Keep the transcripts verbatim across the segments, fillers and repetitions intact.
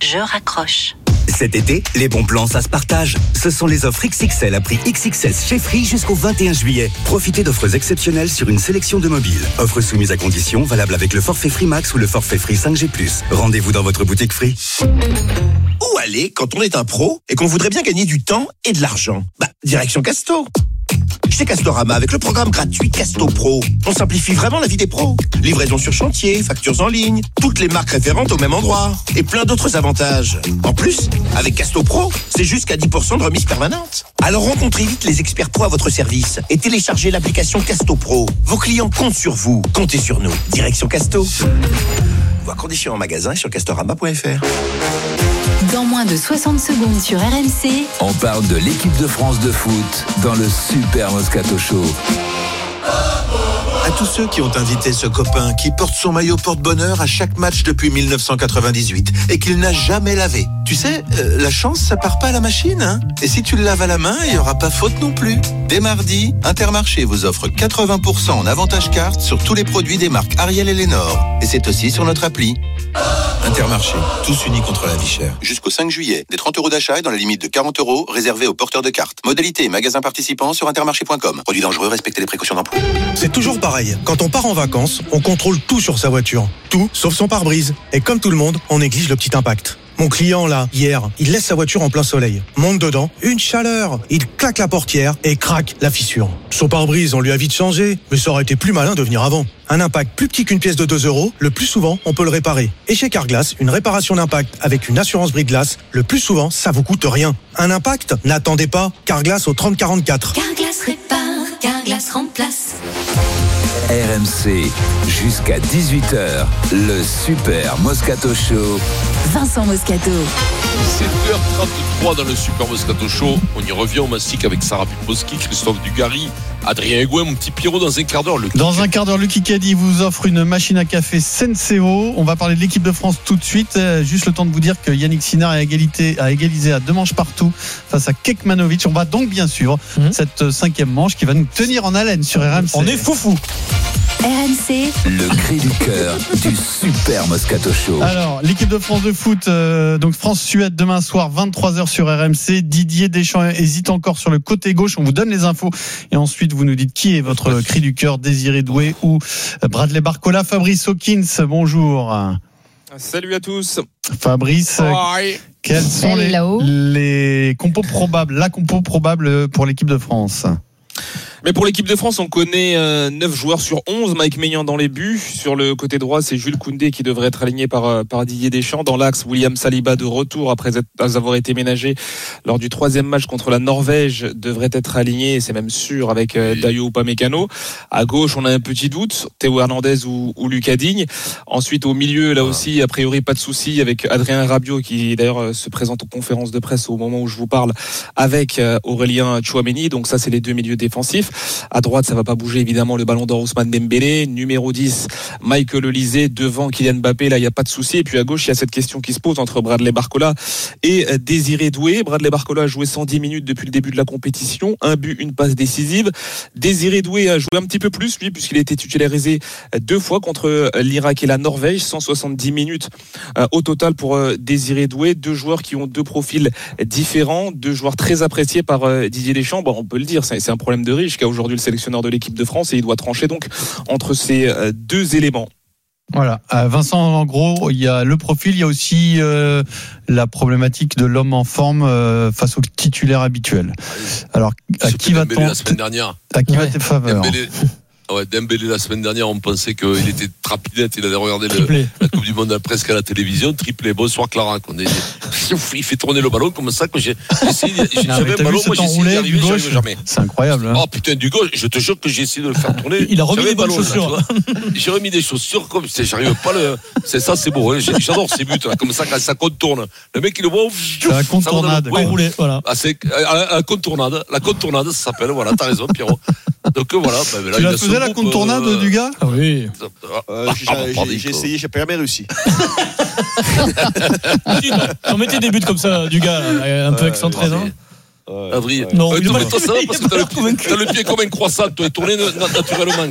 je raccroche. Cet été, les bons plans, ça se partage. Ce sont les offres X X L à prix X X S chez Free jusqu'au vingt et un juillet. Profitez d'offres exceptionnelles sur une sélection de mobiles. Offres soumises à conditions, valables avec le forfait Free Max ou le forfait Free cinq G plus. Rendez-vous dans votre boutique Free. Où aller quand on est un pro et qu'on voudrait bien gagner du temps et de l'argent? Bah, direction Casto. Chez Castorama, avec le programme gratuit Casto Pro, on simplifie vraiment la vie des pros. Livraison sur chantier, factures en ligne, toutes les marques référentes au même endroit et plein d'autres avantages. En plus, avec Casto Pro, c'est jusqu'à dix pour cent de remise permanente. Alors rencontrez vite les experts pro à votre service et téléchargez l'application Casto Pro. Vos clients comptent sur vous, comptez sur nous. Direction Casto. Voir conditions en magasin et sur castorama point f r. Dans moins de soixante secondes sur R M C, on parle de l'équipe de France de foot dans le Super Moscato Show. À tous ceux qui ont invité ce copain qui porte son maillot porte-bonheur à chaque match depuis dix-neuf cent quatre-vingt-dix-huit et qu'il n'a jamais lavé. Tu sais, euh, la chance, ça part pas à la machine, hein. Et si tu le laves à la main, il n'y aura pas faute non plus. Dès mardi, Intermarché vous offre quatre-vingts pour cent en avantage carte sur tous les produits des marques Ariel et Lénore. Et c'est aussi sur notre appli. Intermarché, tous unis contre la vie chère. Jusqu'au cinq juillet, des trente euros d'achat et dans la limite de quarante euros réservés aux porteurs de cartes. Modalité et magasins participants sur intermarché point com. Produits dangereux, respectez les précautions d'emploi. C'est toujours pareil. Quand on part en vacances, on contrôle tout sur sa voiture. Tout, sauf son pare-brise. Et comme tout le monde, on néglige le petit impact. Mon client, là, hier, il laisse sa voiture en plein soleil. Monte dedans, une chaleur. Il claque la portière et craque la fissure. Son pare-brise, on lui a vite changé, mais ça aurait été plus malin de venir avant. Un impact plus petit qu'une pièce de deux euros, le plus souvent, on peut le réparer. Et chez Carglass, une réparation d'impact avec une assurance brise-glace, le plus souvent, ça vous coûte rien. Un impact? N'attendez pas. Carglass au trente quarante-quatre. Carglass répare, Carglass remplace. R M C, jusqu'à dix-huit heures, le Super Moscato Show. Vincent Moscato. sept heures trente-trois dans le Super Moscato Show. On y revient, on mastique avec Sarah Pupowski, Christophe Dugarry, Adrien Egouin, mon petit Pierrot dans un quart d'heure. Le dans un quart d'heure, le Kikadi vous offre une machine à café Senseo. On va parler de l'équipe de France tout de suite. Juste le temps de vous dire que Yannick Sinner a, égalité, a égalisé à deux manches partout face à Kekmanovic. On va donc bien suivre mmh. cette cinquième manche qui va nous tenir en haleine sur R M C. On est foufou. R M C, le cri du cœur du Super Moscato Show. Alors, l'équipe de France de foot, euh, donc France-Suède demain soir, vingt-trois heures sur R M C. Didier Deschamps hésite encore sur le côté gauche. On vous donne les infos et ensuite vous nous dites qui est votre cri du cœur, Désiré Doué ou Bradley Barcola. Fabrice Hawkins, bonjour. Salut à tous. Fabrice, Bye. Quels sont les, les compos probables, la compo probable pour l'équipe de France? Mais pour l'équipe de France, on connaît euh, neuf joueurs sur onze. Mike Maignan dans les buts. Sur le côté droit, c'est Jules Koundé qui devrait être aligné par, par Didier Deschamps. Dans l'axe, William Saliba de retour après avoir été ménagé lors du troisième match contre la Norvège devrait être aligné, c'est même sûr, avec euh, Dayo Upamecano. À gauche, on a un petit doute, Théo Hernandez ou, ou Lucas Digne. Ensuite, au milieu, là aussi, a priori, pas de souci avec Adrien Rabiot qui d'ailleurs se présente aux conférences de presse au moment où je vous parle avec euh, Aurélien Tchouaméni. Donc ça, c'est les deux milieux défensifs. À droite, ça va pas bouger évidemment, le ballon d'or Ousmane Dembélé. Numéro dix, Michael Olise. Devant Kylian Mbappé, là il n'y a pas de souci. Et puis à gauche, il y a cette question qui se pose entre Bradley Barcola et Désiré Doué. Bradley Barcola a joué cent dix minutes depuis le début de la compétition. Un but, une passe décisive. Désiré Doué a joué un petit peu plus, lui, puisqu'il a été titularisé deux fois contre l'Irak et la Norvège. cent soixante-dix minutes au total pour Désiré Doué. Deux joueurs qui ont deux profils différents. Deux joueurs très appréciés par Didier Deschamps. Bon, on peut le dire, c'est un problème de riche qu'a aujourd'hui le sélectionneur de l'équipe de France et il doit trancher donc entre ces deux éléments. Voilà, Vincent, en gros, il y a le profil, il y a aussi euh, la problématique de l'homme en forme euh, face au titulaire habituel. Alors, à qui va-t-on la semaine dernière À qui ouais. va tes faveurs? Ouais, Dembélé la semaine dernière, on pensait qu'il était trapinette, il allait regarder le, la Coupe du Monde presque à la télévision, triplé. Bonsoir Clara, qu'on est, il fait tourner le ballon comme ça que j'ai essayé, j'ai, j'avais un ballon, moi j'ai essayé d'y arriver, j'y arrive jamais. C'est incroyable. Hein. Oh putain, du gauche, je te jure que j'ai essayé de le faire tourner. Il a remis j'avais des bonnes chaussures. Là, j'ai remis des chaussures comme ça, j'arrive pas le, c'est ça, c'est beau, hein. J'adore ces buts là, comme ça quand ça contourne. Le mec il le voit, c'est la contournade, enroulé, voilà. Ah, c'est la contournade, la contournade, ça s'appelle, voilà, t'as raison Pierrot. Donc voilà, bah, là, tu la faisais la contournade euh, du gars? Ah oui. Euh, j'ai, j'ai, j'ai essayé, j'ai pas jamais réussi. On mettait des buts comme ça du gars, un peu excentré, euh, non? Ouais, Avril. ouais. Non, Euh, mais il toi, est toi, ça va pas- parce il est que t'as le, pas convaincu. t'as le pied comme un croissant, toi, et tourné na- naturellement.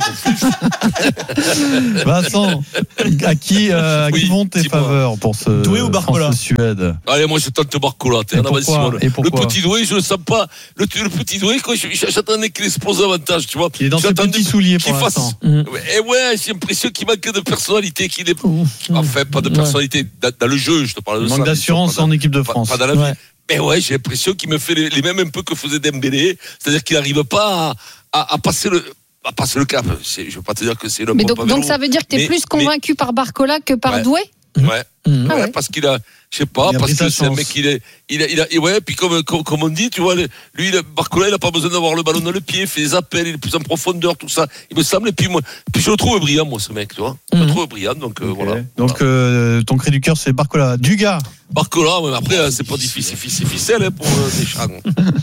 Vincent, à qui, euh, à qui Oui, vont tes dis-moi. faveurs pour ce Doué ou Barcola? France-Suède? Allez, moi, je tente Barcola. T'es Et en avance, pourquoi Simone. Et Le pourquoi petit doué, je le sens pas. Le, le petit doué, quoi, je- j'attendais qu'il explose davantage, tu vois. Il est dans ses J'attendais petits souliers qu'il pour fasse- l'instant. Et ouais, j'ai l'impression qu'il manque de personnalité, qu'il est, enfin, pas de personnalité dans, dans le jeu, je te parle de Il ça. manque bien d'assurance sûr, pas en dans- équipe de pas- France. Pas dans la vie. Ouais. Mais ouais, j'ai l'impression qu'il me fait les, les mêmes un peu que faisait Dembélé. C'est-à-dire qu'il n'arrive pas à, à, à passer le, à passer le cap. C'est, je veux pas te dire que c'est le Mais bon donc, Pavelo. donc ça veut dire que tu es Mais- plus convaincu par Barcola que par Ouais. Doué? Ouais. Mmh. Ah Ouais, ouais. parce qu'il a, je sais pas, Il a parce pris que sa c'est un chance. mec, il est, il a, il a, et ouais, puis comme, comme, comme on dit, tu vois, le- lui, le, Barcola, il a pas besoin d'avoir le ballon dans le pied, il fait des appels, il est plus en profondeur, tout ça. Il me semble, et puis moi, puis je le trouve brillant, moi, ce mec, tu vois. Je le Mhm. trouve brillant, donc, euh, Ok. voilà. Donc, euh, ton cri du cœur, c'est Barcola. Dugas. Barcola, mais après, euh, c'est pas difficile, c'est ficelle, hein, pour euh, Deschamps.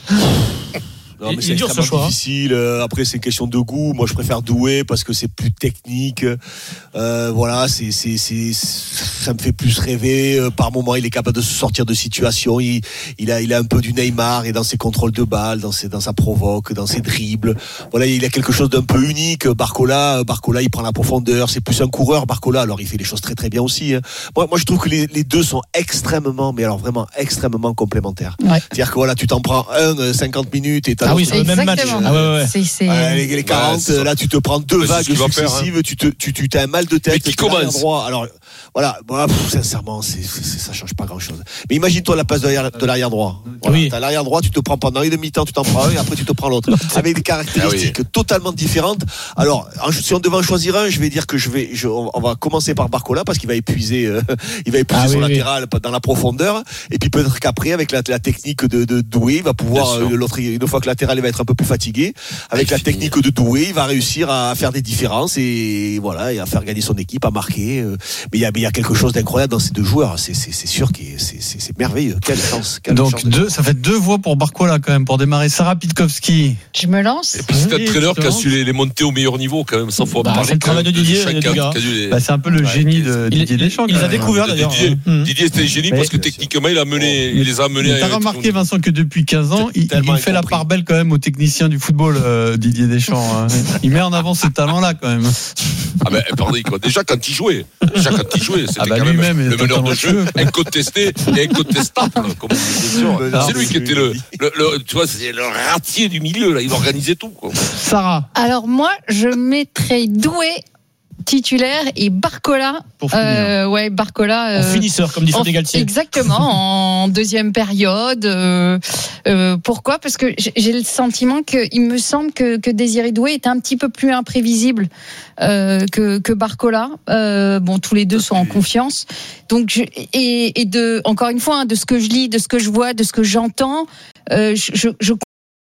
Non, Il- mais il c'est est dur, ce extrêmement choix, hein. difficile. Euh, Après, c'est une question de goût. Moi, je préfère Doué parce que c'est plus technique. Euh, voilà, c'est, c'est, c'est, ça me fait plus rêver. Euh, Par moment, il est capable de se sortir de situations. Il, il a, il a un peu du Neymar et dans ses contrôles de balles, dans ses, dans sa provoque, dans ses dribbles. Voilà, il a quelque chose d'un peu unique. Barcola, Barcola, il prend la profondeur. C'est plus un coureur, Barcola. Alors, il fait les choses très, très bien aussi. Hein. Moi, moi, je trouve que les, les deux sont extrêmement, mais alors vraiment extrêmement complémentaires. Ouais. C'est-à-dire que voilà, tu t'en prends un euh, cinquante minutes et t'as Ah oui, l'autre c'est le même match. Exactement. Ah ouais, ouais, ouais. C'est, c'est... Ouais, les, les quarante, Ouais, c'est ça. là tu te prends deux Ouais, c'est vagues ce qu'il va faire, successives, tu te, tu, tu t'as un mal de Mais tête. qui t'es l'arrière commence droit. Alors voilà, bon, pff, sincèrement, c'est, c'est, ça change pas grand chose. Mais imagine-toi la place de l'arrière, de l'arrière droit. Voilà, Oui. t'as l'arrière droit, tu te prends pendant une demi-temps, tu t'en prends un et après tu te prends l'autre, avec des caractéristiques Ah oui. totalement différentes. Alors, en- si on devait en choisir un, je vais dire que je vais, je, on on va commencer par Barcola parce qu'il va épuiser, euh, il va épuiser Ah son oui, oui. latéral dans la profondeur, et puis peut-être qu'après avec la, la technique de, de Doué, il va pouvoir Bien sûr. euh, l'autre, une fois que le latéral il va être un peu plus fatigué, avec la fini. technique de Doué, il va réussir à faire des différences et voilà, et à faire gagner son équipe, à marquer. euh. Mais il y a, mais il y a quelque chose d'incroyable dans ces deux joueurs. C'est, c'est, c'est sûr que c'est, c'est, c'est merveilleux. Quelle chance. Quelle Donc, chance. deux, ça fait deux voix pour Barcola quand même pour démarrer. Sarah Pitkowski. Je me lance. Et puis c'est un Oui, entraîneur qui a justement. su les, les monter au meilleur niveau, quand même, sans faut en Bah, parler. c'est le travail quand de même, Didier, chacun les gars. qui a dû les- Bah, c'est un peu le Ouais, génie il- de il- Didier il- Deschamps. il les quand a même. découverts, d'ailleurs. Didier, Mmh. Didier c'était un génie Mais- parce que techniquement il a mené, il les a menés. Mais t'as avec- remarqué, Vincent, que depuis quinze ans, il, Tellement il fait la incompris. part belle quand même aux techniciens du football, euh, Didier Deschamps. hein. Il met en avant ce talent-là quand même. Ah ben pardon, quoi. Déjà quand il jouait, déjà quand il jouait, c'était Ah bah quand même lui-même est le meneur de talentueux. jeu, incontesté et incontestable, comme on dit, bien sûr. Meneur C'est de lui qui jeu, était il le, dit. le, le- tu vois, c'est le ratier du milieu là, il organisait tout, quoi. Sarah, Alors moi, je mettrais Doué titulaire et Barcola. pour finir. Euh, ouais, Barcola. En euh, finisseur, comme dit en- Fabien Galtier. Exactement, en deuxième période. Euh, euh, pourquoi ? Parce que j'ai j'ai le sentiment qu'il me semble que, que Désiré Doué est un petit peu plus imprévisible euh, que, que Barcola. Euh, bon, tous les deux sont en confiance. Donc, je, et, et de, encore une fois, hein, de ce que je lis, de ce que je vois, de ce que j'entends, euh, je, je, je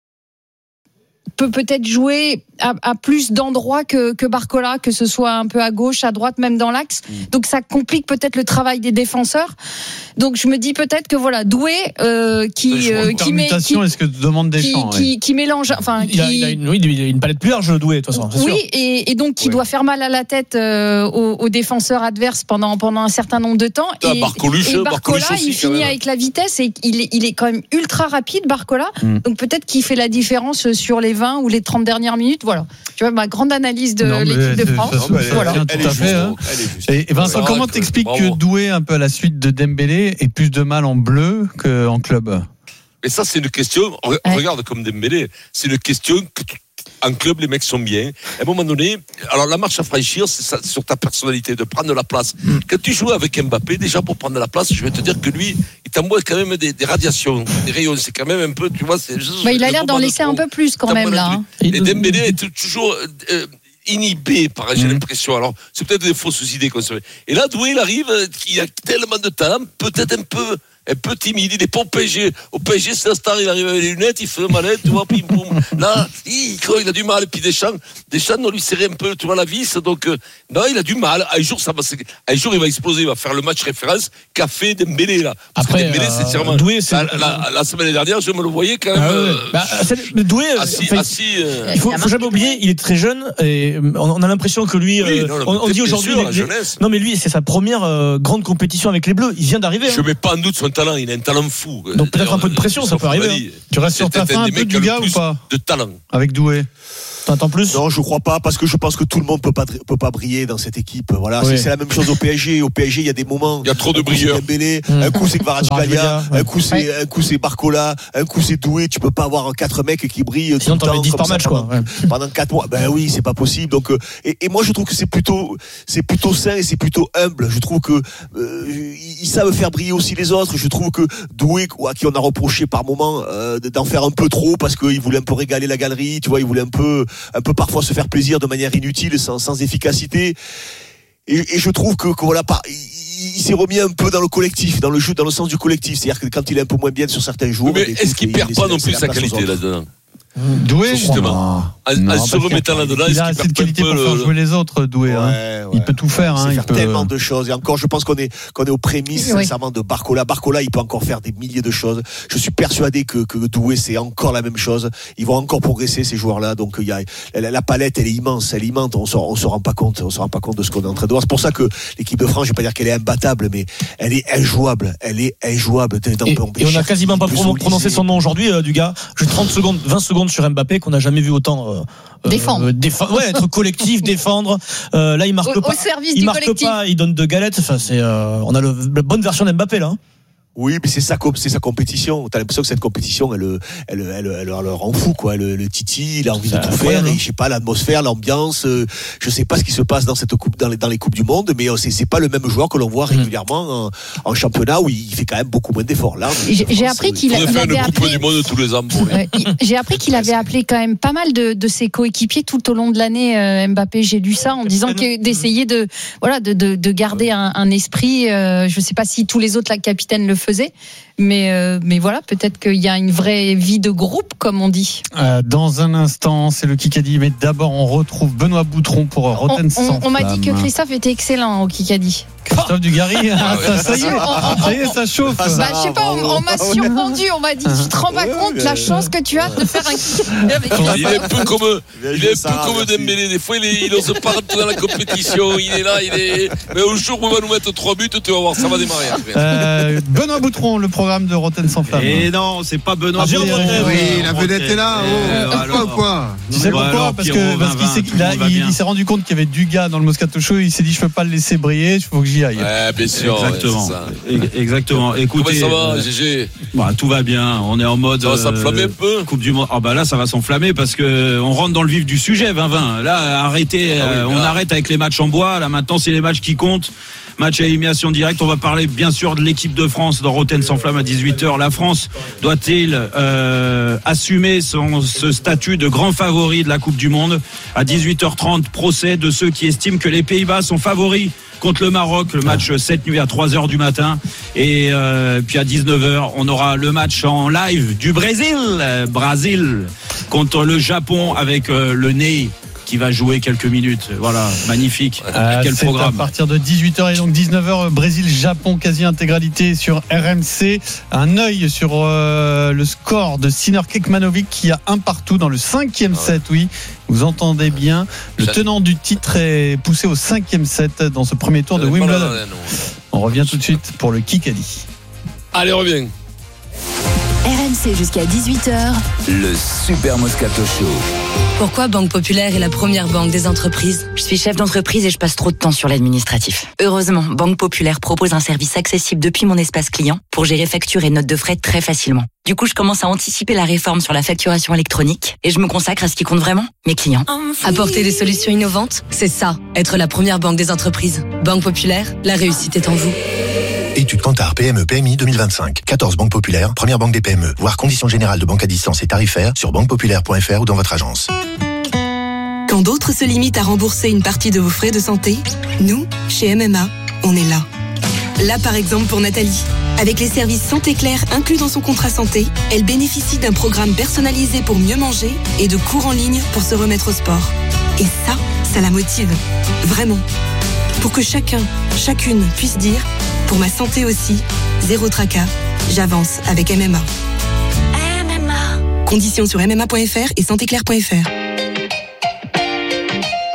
peut peut-être jouer à, à plus d'endroits que, que Barcola, que ce soit un peu à gauche, à droite, même dans l'axe. Donc ça complique peut-être le travail des défenseurs. Donc je me dis peut-être que voilà, Doué euh, qui euh, qui met qui, permutation, est-ce que tu demandes qui, Deschamps qui, qui mélange, enfin Il a, qui il a une, oui, il a une palette plus large, Doué, de toute façon. C'est oui, sûr. et, et donc qui Ouais. doit faire mal à la tête euh, aux, aux défenseurs adverses pendant pendant un certain nombre de temps. Ah, et, Barcoluche, et Barcola, Barcoluche aussi, il quand finit même. avec la vitesse et il est, il est quand même ultra rapide, Barcola. Mm. Donc peut-être qu'il fait la différence sur les vingt ou les trente dernières minutes. Voilà. Tu vois ma grande analyse de Non, mais l'équipe de c'est- France. ça se- elle est- Voilà. Tout elle à est fait, juste, hein. elle est juste. Et, et Vincent, Ouais, comment ouais, t'expliques bravo. que Doué, un peu à la suite de Dembélé, ait plus de mal en bleu qu'en club ? Et ça, c'est une question. re- Ouais. Regarde comme Dembélé. C'est une question que tu- en club, les mecs sont bien. À un moment donné, alors la marche à franchir, c'est ça, sur ta personnalité, de prendre la place. Quand tu joues avec Mbappé, déjà pour prendre la place, je vais te dire que lui, il t'envoie quand même des, des radiations, des rayons. C'est quand même un peu, tu vois. C'est juste Bah, il a le l'air d'en moment de laisser un trop. peu plus quand T'as même pas là. non hein. plus. Et Et de- Dembélé est toujours euh, inhibé par, j'ai Mhm. l'impression. Alors, c'est peut-être des fausses idées qu'on se fait. Et là, Doué, il arrive, euh, il a tellement de talent, peut-être un peu, un peu timide. Il est pas au P S G. Au P S G, c'est un star, il arrive avec les lunettes, il fait le malin, tu vois, pim, boum. Là, il, il a du mal. Et puis Deschamps, Deschamps, on lui serrait un peu, tu vois, la vis. Donc, euh, non, il a du mal. Un jour, ça va, se- un jour, il va exploser, il va faire le match référence qu'a fait Dembélé, là. Parce Après, que Dembélé, euh, c'est sûrement. Doué, c'est- la, la- la semaine dernière, je me le voyais quand même. Ah ouais, ouais. euh, Bah, c'est- mais Doué, euh, assis, enfin, assis, euh, il faut, Il a faut marqué, jamais oublier, il est très jeune et euh, on on a l'impression que lui, Oui, euh, non, non, on, on mais dit bien aujourd'hui, sûr, la les- jeunesse. non mais lui c'est sa première euh, grande compétition avec les Bleus. Il vient d'arriver. Je hein. mets pas en doute son talent, il a un talent fou. Donc peut-être un peu de pression, ça peut arriver. Hein. Tu restes sur ta fin un peu du gars ou pas? De talent. Avec Doué. T'entends plus? Non, je crois pas, parce que je pense que tout le monde peut pas peut pas briller dans cette équipe. Voilà, oui. c'est, c'est la même chose au P S G. Au P S G, il y a des moments. Il y a trop de brilleurs. Dembélé, mmh. Un coup c'est Kvaratskhelia, ouais. un coup c'est ouais. un coup c'est Barcola, un coup c'est Doué. Tu peux pas avoir quatre mecs qui brillent sinon tout le temps dix comme par ça match, pendant, quoi. Ouais. pendant quatre mois. Ben oui, c'est pas possible. Donc euh, et, et moi je trouve que c'est plutôt c'est plutôt sain et c'est plutôt humble. Je trouve que euh, ils savent faire briller aussi les autres. Je trouve que Doué, à qui on a reproché par moment euh, d'en faire un peu trop parce qu'il voulait un peu régaler la galerie. Tu vois, il voulait un peu un peu parfois se faire plaisir de manière inutile, sans, sans efficacité. Et, et je trouve que, que voilà, pas, il, il s'est remis un peu dans le collectif, dans le jeu, dans le sens du collectif. C'est-à-dire que quand il est un peu moins bien sur certains jours. Mais est-ce qu'il perd pas non plus sa qualité là-dedans? Doué, justement, en, non, en se remettant là-dedans, il a assez de qualité pour faire le... jouer les autres, Doué. Ouais, hein. ouais. Il peut tout faire. Il hein, sait il faire peut... tellement de choses. Et encore, je pense qu'on est qu'on est aux prémices, oui. sincèrement, de Barcola. Barcola, il peut encore faire des milliers de choses. Je suis persuadé que que Doué, c'est encore la même chose. Ils vont encore progresser, ces joueurs-là. Donc il y a la, la palette, elle est immense, elle est immense. On se on se rend pas compte, on se rend pas compte de ce qu'on est en train de voir. C'est pour ça que l'équipe de France, je vais pas dire qu'elle est imbattable, mais elle est injouable. Elle est injouable. Et, et on a quasiment pas pro- prononcé son nom aujourd'hui, euh, du gars. Juste trente secondes, vingt secondes sur Mbappé qu'on n'a jamais vu autant. Euh, défendre. Euh, défa- ouais, être collectif, défendre. Euh, là, il marque au, pas. Au service il du marque collectif. pas, il donne de galettes. Enfin, c'est, euh, on a le, la bonne version d'Mbappé là. Hein. Oui, mais c'est sa, c'est sa compétition. T'as l'impression que cette compétition, elle, elle, elle, elle, elle le rend fou, quoi. Le, le Titi, il a envie c'est de tout faire. Et, je sais pas, l'atmosphère, l'ambiance. Euh, je sais pas ce qui se passe dans cette coupe, dans les, dans les coupes du monde, mais c'est, c'est pas le même joueur que l'on voit régulièrement en, en championnat où il fait quand même beaucoup moins d'efforts. Là, j'ai, j'ai appris qu'il a, il avait une coupe appelé. Du monde tous les ans. Pour ouais, j'ai appris qu'il avait appelé quand même pas mal de, de ses coéquipiers tout au long de l'année. Euh, Mbappé, j'ai lu ça en disant que d'essayer de, voilà, de, de, de garder un, un esprit. Euh, je sais pas si tous les autres, la capitaine, le faisaient. Mais, euh, mais voilà, peut-être qu'il y a une vraie vie de groupe, comme on dit. Euh, dans un instant, c'est le Kikadi. Mais d'abord, on retrouve Benoît Boutron pour Rotten sans On, on, on m'a dit que Christophe était excellent au Kikadi. Christophe Dugarry, ah, ça, ça y est, ça y est, ça chauffe. Bah, je sais pas, on, on m'a survendu, on m'a dit, tu te rends pas compte la chance que tu as de faire un Kikadi. Il est un peu comme, il est un peu comme Dembélé. Des fois, il, est, il n'ose pas rentrer dans la compétition. Il est là, il est. Mais au jour où on va nous mettre trois buts, tu vas voir, ça va démarrer après. Euh, Benoît Boutron, le programme de Rotten sans flamme. Et non, c'est pas Benoît ah, Boutron. Oui, la vedette est là. Oh, pourquoi ou quoi? Tu sais pourquoi? Parce que parce qu'il s'est, il, a, il, il s'est rendu compte qu'il y avait du gars dans le Moscato Show. Il s'est dit, je peux pas le laisser briller, il faut que j'y aille. Ouais, bien sûr. Exactement. Ouais, Exactement. Écoutez, comment ça va, euh, G G? Bah, tout va bien. On est en mode. Ça va s'enflammer euh, un peu. Coupe du Monde. Ah bah là, ça va s'enflammer parce que on rentre dans le vif du sujet. vingt vingt. Là, arrêtez. Ah oui, euh, on arrête avec les matchs en bois. Là, maintenant, c'est les matchs qui comptent. Match à élimination directe. On va parler bien sûr de l'équipe de France dans Rotten sans flamme à dix-huit heures. La France doit-il euh, assumer son ce statut de grand favori de la Coupe du Monde? À dix-huit heures trente, procès de ceux qui estiment que les Pays-Bas sont favoris contre le Maroc, le match cette nuit à trois heures du matin. Et euh, puis à dix-neuf heures, on aura le match en live du Brésil, euh, Brésil contre le Japon avec euh, le Ney qui va jouer quelques minutes. Voilà, magnifique. Euh, Quel c'est programme. à partir de dix-huit heures et donc dix-neuf heures, Brésil-Japon, quasi-intégralité sur R M C. Un œil sur euh, le score de Sinner Kekmanovic qui a un partout dans le cinquième ah ouais. set, oui. Vous entendez bien. Le tenant du titre est poussé au cinquième set dans ce premier tour de Wimbledon. On revient tout de suite pour le Kikadi. Allez, reviens. R M C jusqu'à dix-huit heures. Le Super Moscato Show. Pourquoi Banque Populaire est la première banque des entreprises? Je suis chef d'entreprise et je passe trop de temps sur l'administratif. Heureusement, Banque Populaire propose un service accessible depuis mon espace client pour gérer factures et notes de frais très facilement. Du coup, je commence à anticiper la réforme sur la facturation électronique et je me consacre à ce qui compte vraiment, mes clients. Apporter des solutions innovantes, c'est ça, être la première banque des entreprises. Banque Populaire, la réussite est en vous. Étude Kantar P M E P M I deux mille vingt-cinq. quatorze banques populaires, première banque des P M E. Voir conditions générales de banque à distance et tarifaires sur banque populaire point f r ou dans votre agence. Quand d'autres se limitent à rembourser une partie de vos frais de santé, nous, chez M M A, on est là. Là, par exemple, pour Nathalie. Avec les services Santé Claire inclus dans son contrat santé, elle bénéficie d'un programme personnalisé pour mieux manger et de cours en ligne pour se remettre au sport. Et ça, ça la motive. Vraiment. Pour que chacun, chacune puisse dire « Pour ma santé aussi, zéro tracas, j'avance avec M M A ». M M A. Conditions sur m m a point f r et santé claire point f r.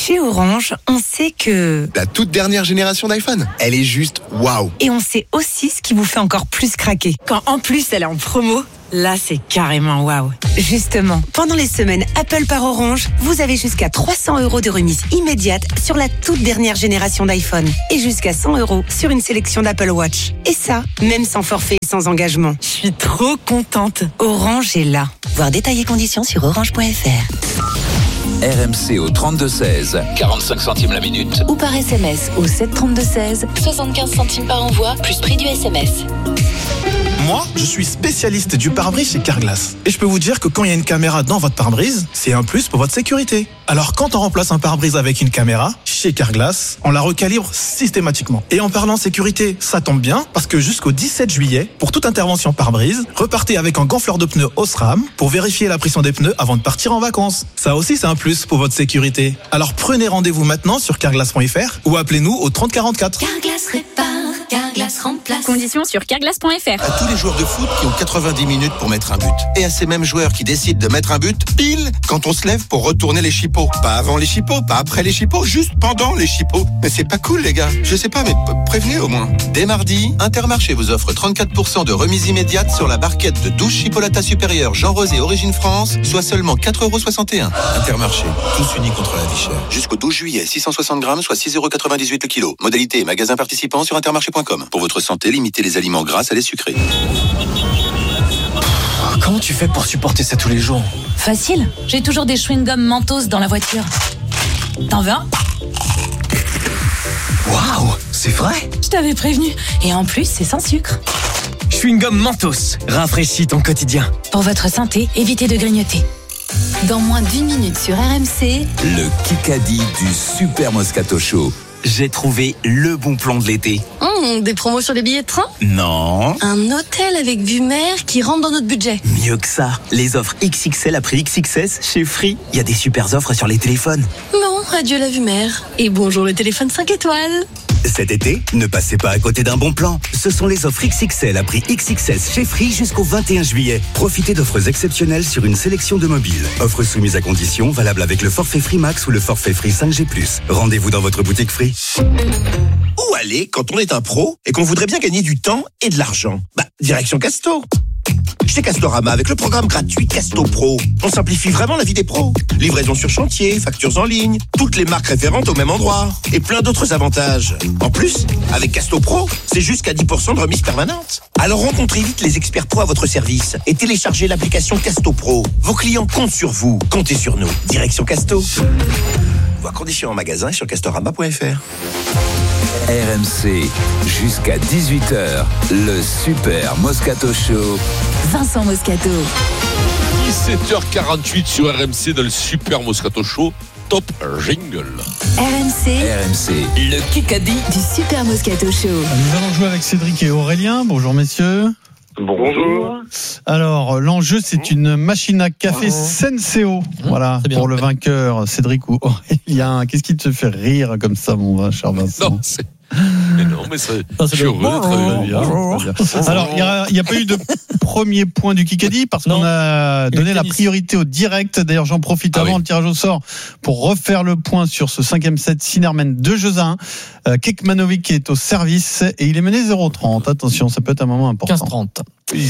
Chez Orange, on sait que... La toute dernière génération d'iPhone, elle est juste waouh. Et on sait aussi ce qui vous fait encore plus craquer. Quand en plus elle est en promo, là c'est carrément waouh. Justement, pendant les semaines Apple par Orange, vous avez jusqu'à trois cents euros de remise immédiate sur la toute dernière génération d'iPhone. Et jusqu'à cent euros sur une sélection d'Apple Watch. Et ça, même sans forfait et sans engagement. Je suis trop contente. Orange est là. Voir détails et conditions sur orange point f r. R M C au trente-deux seize, quarante-cinq centimes la minute. Ou par S M S au sept trente-deux seize, soixante-quinze centimes par envoi, plus prix du S M S. Moi, je suis spécialiste du pare-brise chez Carglass. Et je peux vous dire que quand il y a une caméra dans votre pare-brise, c'est un plus pour votre sécurité. Alors quand on remplace un pare-brise avec une caméra, chez Carglass, on la recalibre systématiquement. Et en parlant sécurité, ça tombe bien, parce que jusqu'au dix-sept juillet, pour toute intervention pare-brise, repartez avec un gonfleur de pneus Osram pour vérifier la pression des pneus avant de partir en vacances. Ça aussi, c'est un plus pour votre sécurité. Alors prenez rendez-vous maintenant sur carglass point f r ou appelez-nous au trente quarante-quatre. Carglass répare, Carglass remplace. Conditions sur carglass point f r. À tous les joueurs de foot qui ont quatre-vingt-dix minutes pour mettre un but. Et à ces mêmes joueurs qui décident de mettre un but pile quand on se lève pour retourner les chipots. Pas avant les chipots, pas après les chipots, juste pendant les chipots. Mais c'est pas cool les gars. Je sais pas, mais prévenez au moins. Dès mardi, Intermarché vous offre trente-quatre pour cent de remise immédiate sur la barquette de douze chipolata supérieure Jean Rosé Origine France, soit seulement quatre euros soixante et un. Intermarché, tous unis contre la vie chère. Jusqu'au douze juillet, six cent soixante grammes, soit six euros quatre-vingt-dix-huit le kilo. Modalité et magasin participant sur intermarché point com. Pour votre santé, limitez les aliments gras à les sucrés. Comment tu fais pour supporter ça tous les jours? Facile, j'ai toujours des chewing-gums Mentos dans la voiture. T'en veux un? Waouh, c'est vrai? Je t'avais prévenu. Et en plus, c'est sans sucre. Chewing-gum Mentos, rafraîchis ton quotidien. Pour votre santé, évitez de grignoter. Dans moins d'une minute sur R M C, Le Kikadi du Super Moscato Show. J'ai trouvé le bon plan de l'été. Mmh, des promos sur les billets de train? Non. Un hôtel avec vue mer qui rentre dans notre budget. Mieux que ça, les offres X X L après X X S chez Free. Il y a des super offres sur les téléphones. Non, adieu la vue mer. Et bonjour le téléphone cinq étoiles. Cet été, ne passez pas à côté d'un bon plan. Ce sont les offres X X L à prix X X S chez Free jusqu'au vingt et un juillet. Profitez d'offres exceptionnelles sur une sélection de mobiles. Offres soumises à conditions, valables avec le forfait Free Max ou le forfait Free cinq G plus. Rendez-vous dans votre boutique Free. Où aller quand on est un pro et qu'on voudrait bien gagner du temps et de l'argent? Bah, direction Casto. Chez Castorama, avec le programme gratuit Casto Pro, on simplifie vraiment la vie des pros. Livraison sur chantier, factures en ligne, toutes les marques référentes au même endroit et plein d'autres avantages. En plus, avec Casto Pro, c'est jusqu'à dix pour cent de remise permanente. Alors rencontrez vite les experts pro à votre service et téléchargez l'application Casto Pro. Vos clients comptent sur vous, comptez sur nous. Direction Casto. Voir conditions en magasin sur castorama point f r. R M C, jusqu'à dix-huit heures, le Super Moscato Show. Vincent Moscato. dix-sept heures quarante-huit sur R M C dans le Super Moscato Show. Top jingle. R M C, R M C, le Kikadi du Super Moscato Show. Nous allons jouer avec Cédric et Aurélien. Bonjour messieurs. Bonjour. Alors, l'enjeu, c'est une machine à café Senseo. Voilà, pour le vainqueur, Cédric ou Aurélien. Qu'est-ce qui te fait rire comme ça, mon cher Vincent? Non, c'est... Mais non, mais ça, ça je suis heureux d'être avec vous. Alors, il n'y a, a pas eu de premier point du Kikadi parce qu'on a donné la priorité au direct. D'ailleurs, j'en profite ah avant oui. le tirage au sort pour refaire le point sur ce cinquième set. Sinermen deux jeux à un. Euh, Kekmanovic est au service et il est mené zéro trente. Attention, ça peut être un moment important. quinze trente. Oui.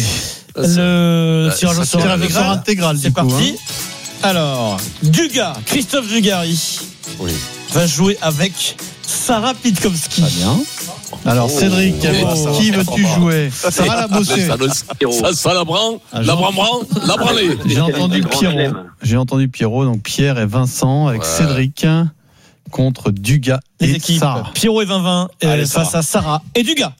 Le tirage au sort intégral, intégral. C'est parti. Hein. Alors, Dugas, Christophe Dugarry oui. va jouer avec Sarah Pitkowski. Très bien. Alors oh, Cédric, oh, qui veux-tu jouer? Sarah l'a bossé. Ça, ça, ça la branle, ah, la branle, la branlée. J'ai entendu Pierrot. J'ai entendu Pierrot, donc Pierre et Vincent avec ouais. Cédric contre Dugas et équipes, Sarah. Pierrot et Vinvin Allez, face Sarah. à Sarah et Dugas.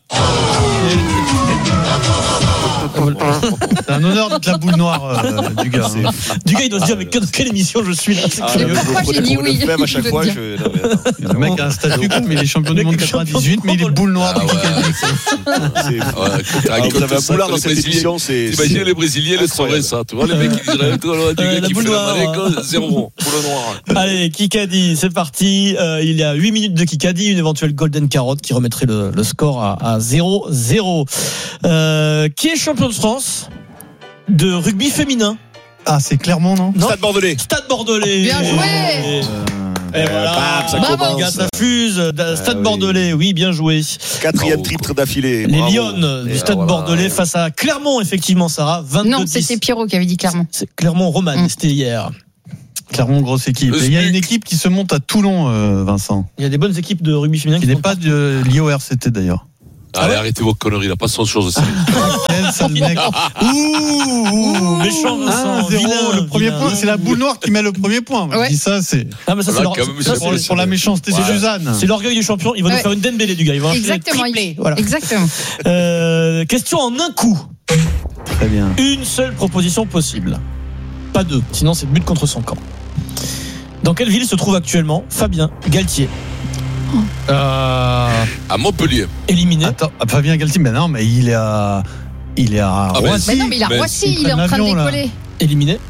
C'est un honneur d'être la boule noire euh, du gars. Hein. Du gars, il doit se dire avec quelle émission je suis là. C'est ah, pourquoi j'ai dit oui. À chaque fois, je... non, mais le mec a un statut comme il est champion du monde quatre-vingt-dix-huit, mais il est boule noire. Ah, ouais. Vous avez un boulard dans cette émission. T'imagines les Brésiliens, les sauraient ça. Tu vois, les mecs qui diraient du gars qui fait la malécole, zéro. Boule noire. Allez, Kikadi, c'est parti. Il y a huit minutes de Kikadi, une éventuelle Golden Carotte qui remettrait le score à zéro zéro. Qui est champion de France de rugby féminin? Ah, c'est Clermont, non? non Stade Bordelais. Stade Bordelais. Bien joué. Et voilà, bam, ça Bravo. commence. Gars, ça fuse. Stade oui. Bordelais, oui, bien joué. Quatrième triple d'affilée. Les Bravo. Lyonnes du Et Stade voilà. Bordelais face à Clermont, effectivement, Sarah. vingt-deux Non, dix. c'était Pierrot qui avait dit Clermont. C'est Clermont-Roman, Mm. c'était hier. Clermont, grosse équipe. Et il y a une équipe qui se monte à Toulon, euh, Vincent. Il y a des bonnes équipes de rugby féminin qui n'est pas de liée au R C T d'ailleurs. Allez, arrêtez vos conneries, là, pas son chose aussi. Quel sale mec. Ouh, ouh, méchant Vincent. un zéro, Vilain, le premier vilain. point, c'est la boule noire qui met le premier point. Moi, Ouais. Je dis ça, c'est Ah, mais ça, c'est Là, leur- quand même, ça, c'est c'est- pour, pour la méchanceté de c'est- Suzanne. C'est l'orgueil du champion. Il va nous Ouais. faire une Dembélé du gars. Il va enchaîner Exactement. triplé. il- Voilà. Exactement. Euh, question en un coup. Très bien. Une seule proposition possible. Pas deux. Sinon, c'est but contre son camp. Dans quelle ville se trouve actuellement Fabien Galtier, Euh, À Montpellier. éliminé? attends, ah, Fabien Galtier, mais non, mais il est à. Il est à. Ah, ben, Roissy. Mais non, mais il a Mais Roissy, ils il est en prennent train de l'avion, là. décoller. Éliminé.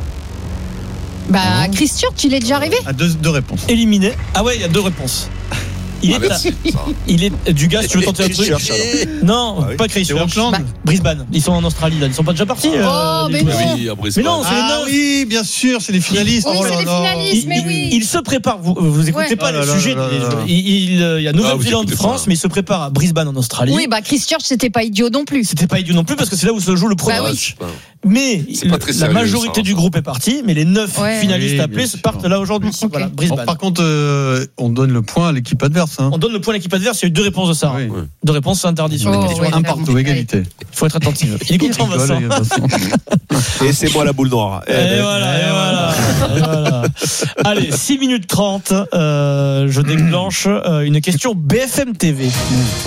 Bah, Christian, tu l'es déjà arrivé À deux, deux réponses. Éliminé. Ah ouais, il y a deux réponses. Il Ah, est, merci, ça. il est du gars, si tu veux tenter un truc. Christchurch, alors. Non, Ah oui. pas Christchurch. C'est Auckland. Bah. Brisbane. Ils sont en Australie là. Ils sont pas déjà partis. Oh, euh, mais les- non. Oui, à Brisbane. Mais non, c'est les Ah neuf. oui, bien sûr, c'est les finalistes. Oui, Oh c'est là les là. finalistes. Il, mais il- oui. il se prépare. Vous, vous écoutez Ouais. pas Oh là le là sujet. là des- là là. Il, il, euh, il y a Ah, vous Nouvelle-Zélande, écoutez France, pas. mais il se prépare à Brisbane en Australie. Oui, bah, Christchurch, c'était pas idiot non plus. C'était pas idiot non plus parce que c'est là où se joue le premier Bah oui. match. Ouais, Mais C'est pas très la sérieux, majorité ça. du groupe est partie, mais les neuf Ouais. finalistes Oui, appelés bien sûr. partent là aujourd'hui. Ok. Voilà, Bon, Brisbane. par contre, euh, on donne le point à l'équipe adverse. Hein. On donne le point à l'équipe adverse. Il y a eu deux réponses de ça. Oui. Deux réponses, c'est interdit sur la Oh, question. ouais. Un partout, égalité. Il faut être attentif. Il est content, Rigole, Vincent. les Vincent. Et c'est moi la boule noire. Eh Et ben, voilà, et voilà, et voilà. Allez, six minutes trente, euh, je déclenche euh, une question B F M T V.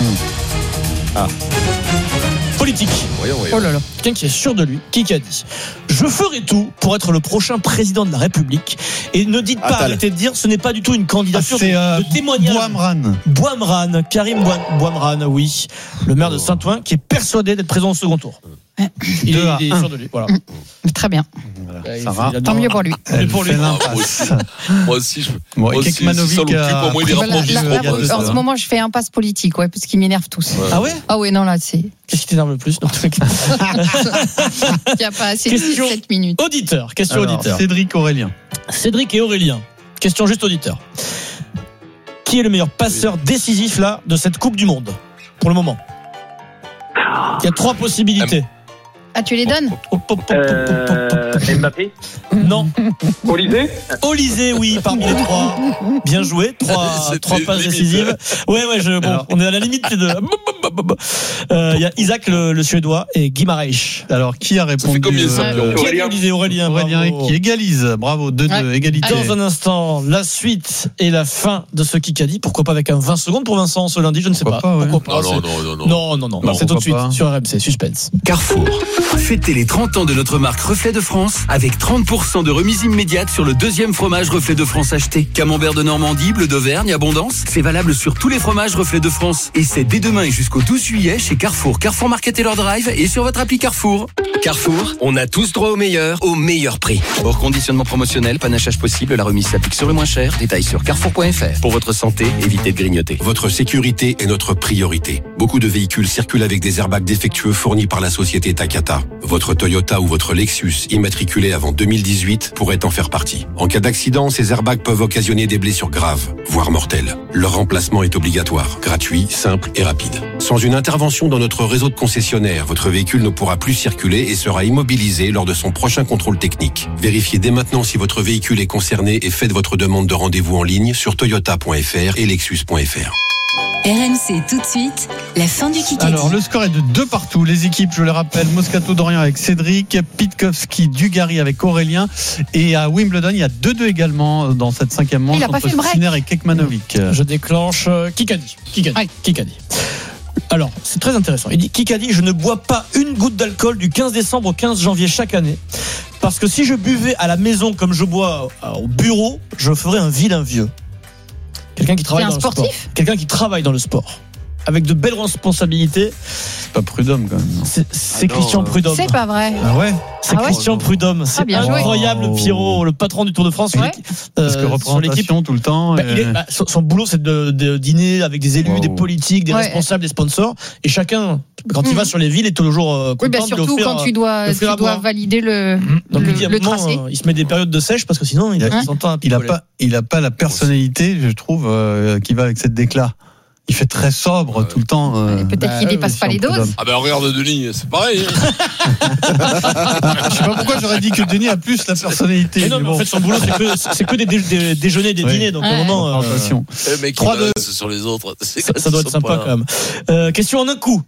Ah. Politique. Voyons, voyons. Oh là là. Quelqu'un qui est sûr de lui, qui a dit je ferai tout pour être le prochain président de la République. Et ne dites pas, Attal. arrêtez de dire, ce n'est pas du tout une candidature Ah, c'est, euh, de témoignage. Boamran. Boamran, Karim Boam- Boamran, oui, le maire de Saint-Ouen, qui est persuadé d'être présent au second tour. Il est, Deux à il est un. sûr de lui. Voilà. Très bien. Voilà. Il- Sarah. il a- Tant mieux pour lui. Elle pour lui. fait Ah, moi l'impasse. aussi. Moi aussi, je. Bon, moi et aussi, Kekmanovic si ça l'occupe, a- au moins, il est Là, rapproché là, du là, programme. de ça, en ce hein. moment, je fais impasse politique, ouais, parce qu'ils m'énervent tous. Ah ouais Ah ouais, non, là, c'est. Qu'est-ce qui t'énerve le plus dans tous les cas Il n'y a pas assez de Question. sept minutes. Auditeur, question Alors, auditeur. Cédric Aurélien. Cédric et Aurélien. Question juste auditeur. Qui est le meilleur passeur décisif là de cette Coupe du Monde pour le moment? Il y a trois possibilités. Ah, tu les donnes Hop, hop, hop, hop, hop, hop, hop. Mbappé. Non. Olysée. Olysée, oui, parmi les trois. Bien joué. Trois, C'était trois passes limite. décisives. Ouais, ouais, je, bon, Alors. on est à la limite de. Euh, Il y a Isaac le, le Suédois et Guy Mareisch. Alors, qui a répondu combien, ça, euh, Qui a dit Olysée? Aurélien. Aurélien bravo. qui égalise. Bravo, deux deux, Ouais. égalité. Dans un instant, la suite et la fin de ce Kikadi. Pourquoi pas avec un vingt secondes pour Vincent ce lundi? Je ne sais Pourquoi pas. pas, ouais. Pourquoi pas? Non, non, c'est- non, non, non. Non, non, non. Non, c'est tout de suite pourquoi pas. sur R M C. Suspense. Carrefour. Fêtez les trente ans de notre marque Reflet de France avec trente pour cent de remise immédiate sur le deuxième fromage Reflet de France acheté. Camembert de Normandie, bleu d'Auvergne, Abondance. C'est valable sur tous les fromages Reflet de France. Et c'est dès demain et jusqu'au douze juillet chez Carrefour, Carrefour Market et leur drive et sur votre appli Carrefour. Carrefour, on a tous droit au meilleur, au meilleur prix. Hors conditionnement promotionnel, panachage possible, la remise s'applique sur le moins cher. Détails sur carrefour point f r. Pour votre santé, évitez de grignoter. Votre sécurité est notre priorité. Beaucoup de véhicules circulent avec des airbags défectueux fournis par la société Takata. Votre Toyota ou votre Lexus immatriculé avant deux mille dix-huit pourrait en faire partie. En cas d'accident, ces airbags peuvent occasionner des blessures graves, voire mortelles. Leur remplacement est obligatoire, gratuit, simple et rapide. Sans une intervention dans notre réseau de concessionnaires, votre véhicule ne pourra plus circuler et sera immobilisé lors de son prochain contrôle technique. Vérifiez dès maintenant si votre véhicule est concerné et faites votre demande de rendez-vous en ligne sur toyota point f r et lexus point f r. R M C tout de suite, la fin du Kikadi. Alors, le score est de deux partout. Les équipes, je le rappelle, Moscato d'Orient avec Cédric, Pitkowski, Dugarry avec Aurélien. Et à Wimbledon, il y a deux deux également dans cette cinquième manche Il a pas entre fait le break. Sinner et Kekmanovic. Je déclenche euh, Kikadi. Kikadi. Kikadi. Alors, c'est très intéressant. Il dit Kikadi, je ne bois pas une goutte d'alcool du quinze décembre au quinze janvier chaque année. Parce que si je buvais à la maison comme je bois au bureau, je ferais un vilain vieux. Quelqu'un qui travaille C'est un dans sportif le sport. Quelqu'un qui travaille dans le sport. avec de belles responsabilités. C'est pas Prud'homme quand même. Non. C'est, c'est ah Christian Prud'homme. C'est pas vrai. Ah ouais. C'est ah Christian ouais. Prud'homme. C'est ah, incroyable, oh. Pierrot, le patron du Tour de France. Ouais. Euh, Parce que représentation tout le temps. Bah, et... il est, bah, son, son boulot, c'est de, de dîner avec des élus, wow. des politiques, des ouais. responsables, des sponsors. Et chacun, quand mmh. il va sur les villes, est toujours euh, content. Oui, bah, surtout offrir, quand tu dois, tu dois valider le, mmh. Donc, le, il, dit, le tracé. Euh, il se met des périodes de sèche parce que sinon, il, il a, s'entend un il a pas, il a pas la personnalité, je trouve, euh, qui va avec cette déclat. Il fait très sobre ouais. tout le temps. Euh... Peut-être bah, qu'il dépasse pas les doses. Ah ben regarde Denis, c'est pareil. Je sais pas pourquoi j'aurais dit que Denis a plus la personnalité. Mais non, mais, mais bon. En fait, son boulot, c'est que, c'est que des, dé, des déjeuners, des ouais. dîners. Donc, ouais. au moment. Euh, attention. Le mec qui balance sur les autres. C'est ça, ça doit être sympa quand même. Euh, question en un coup.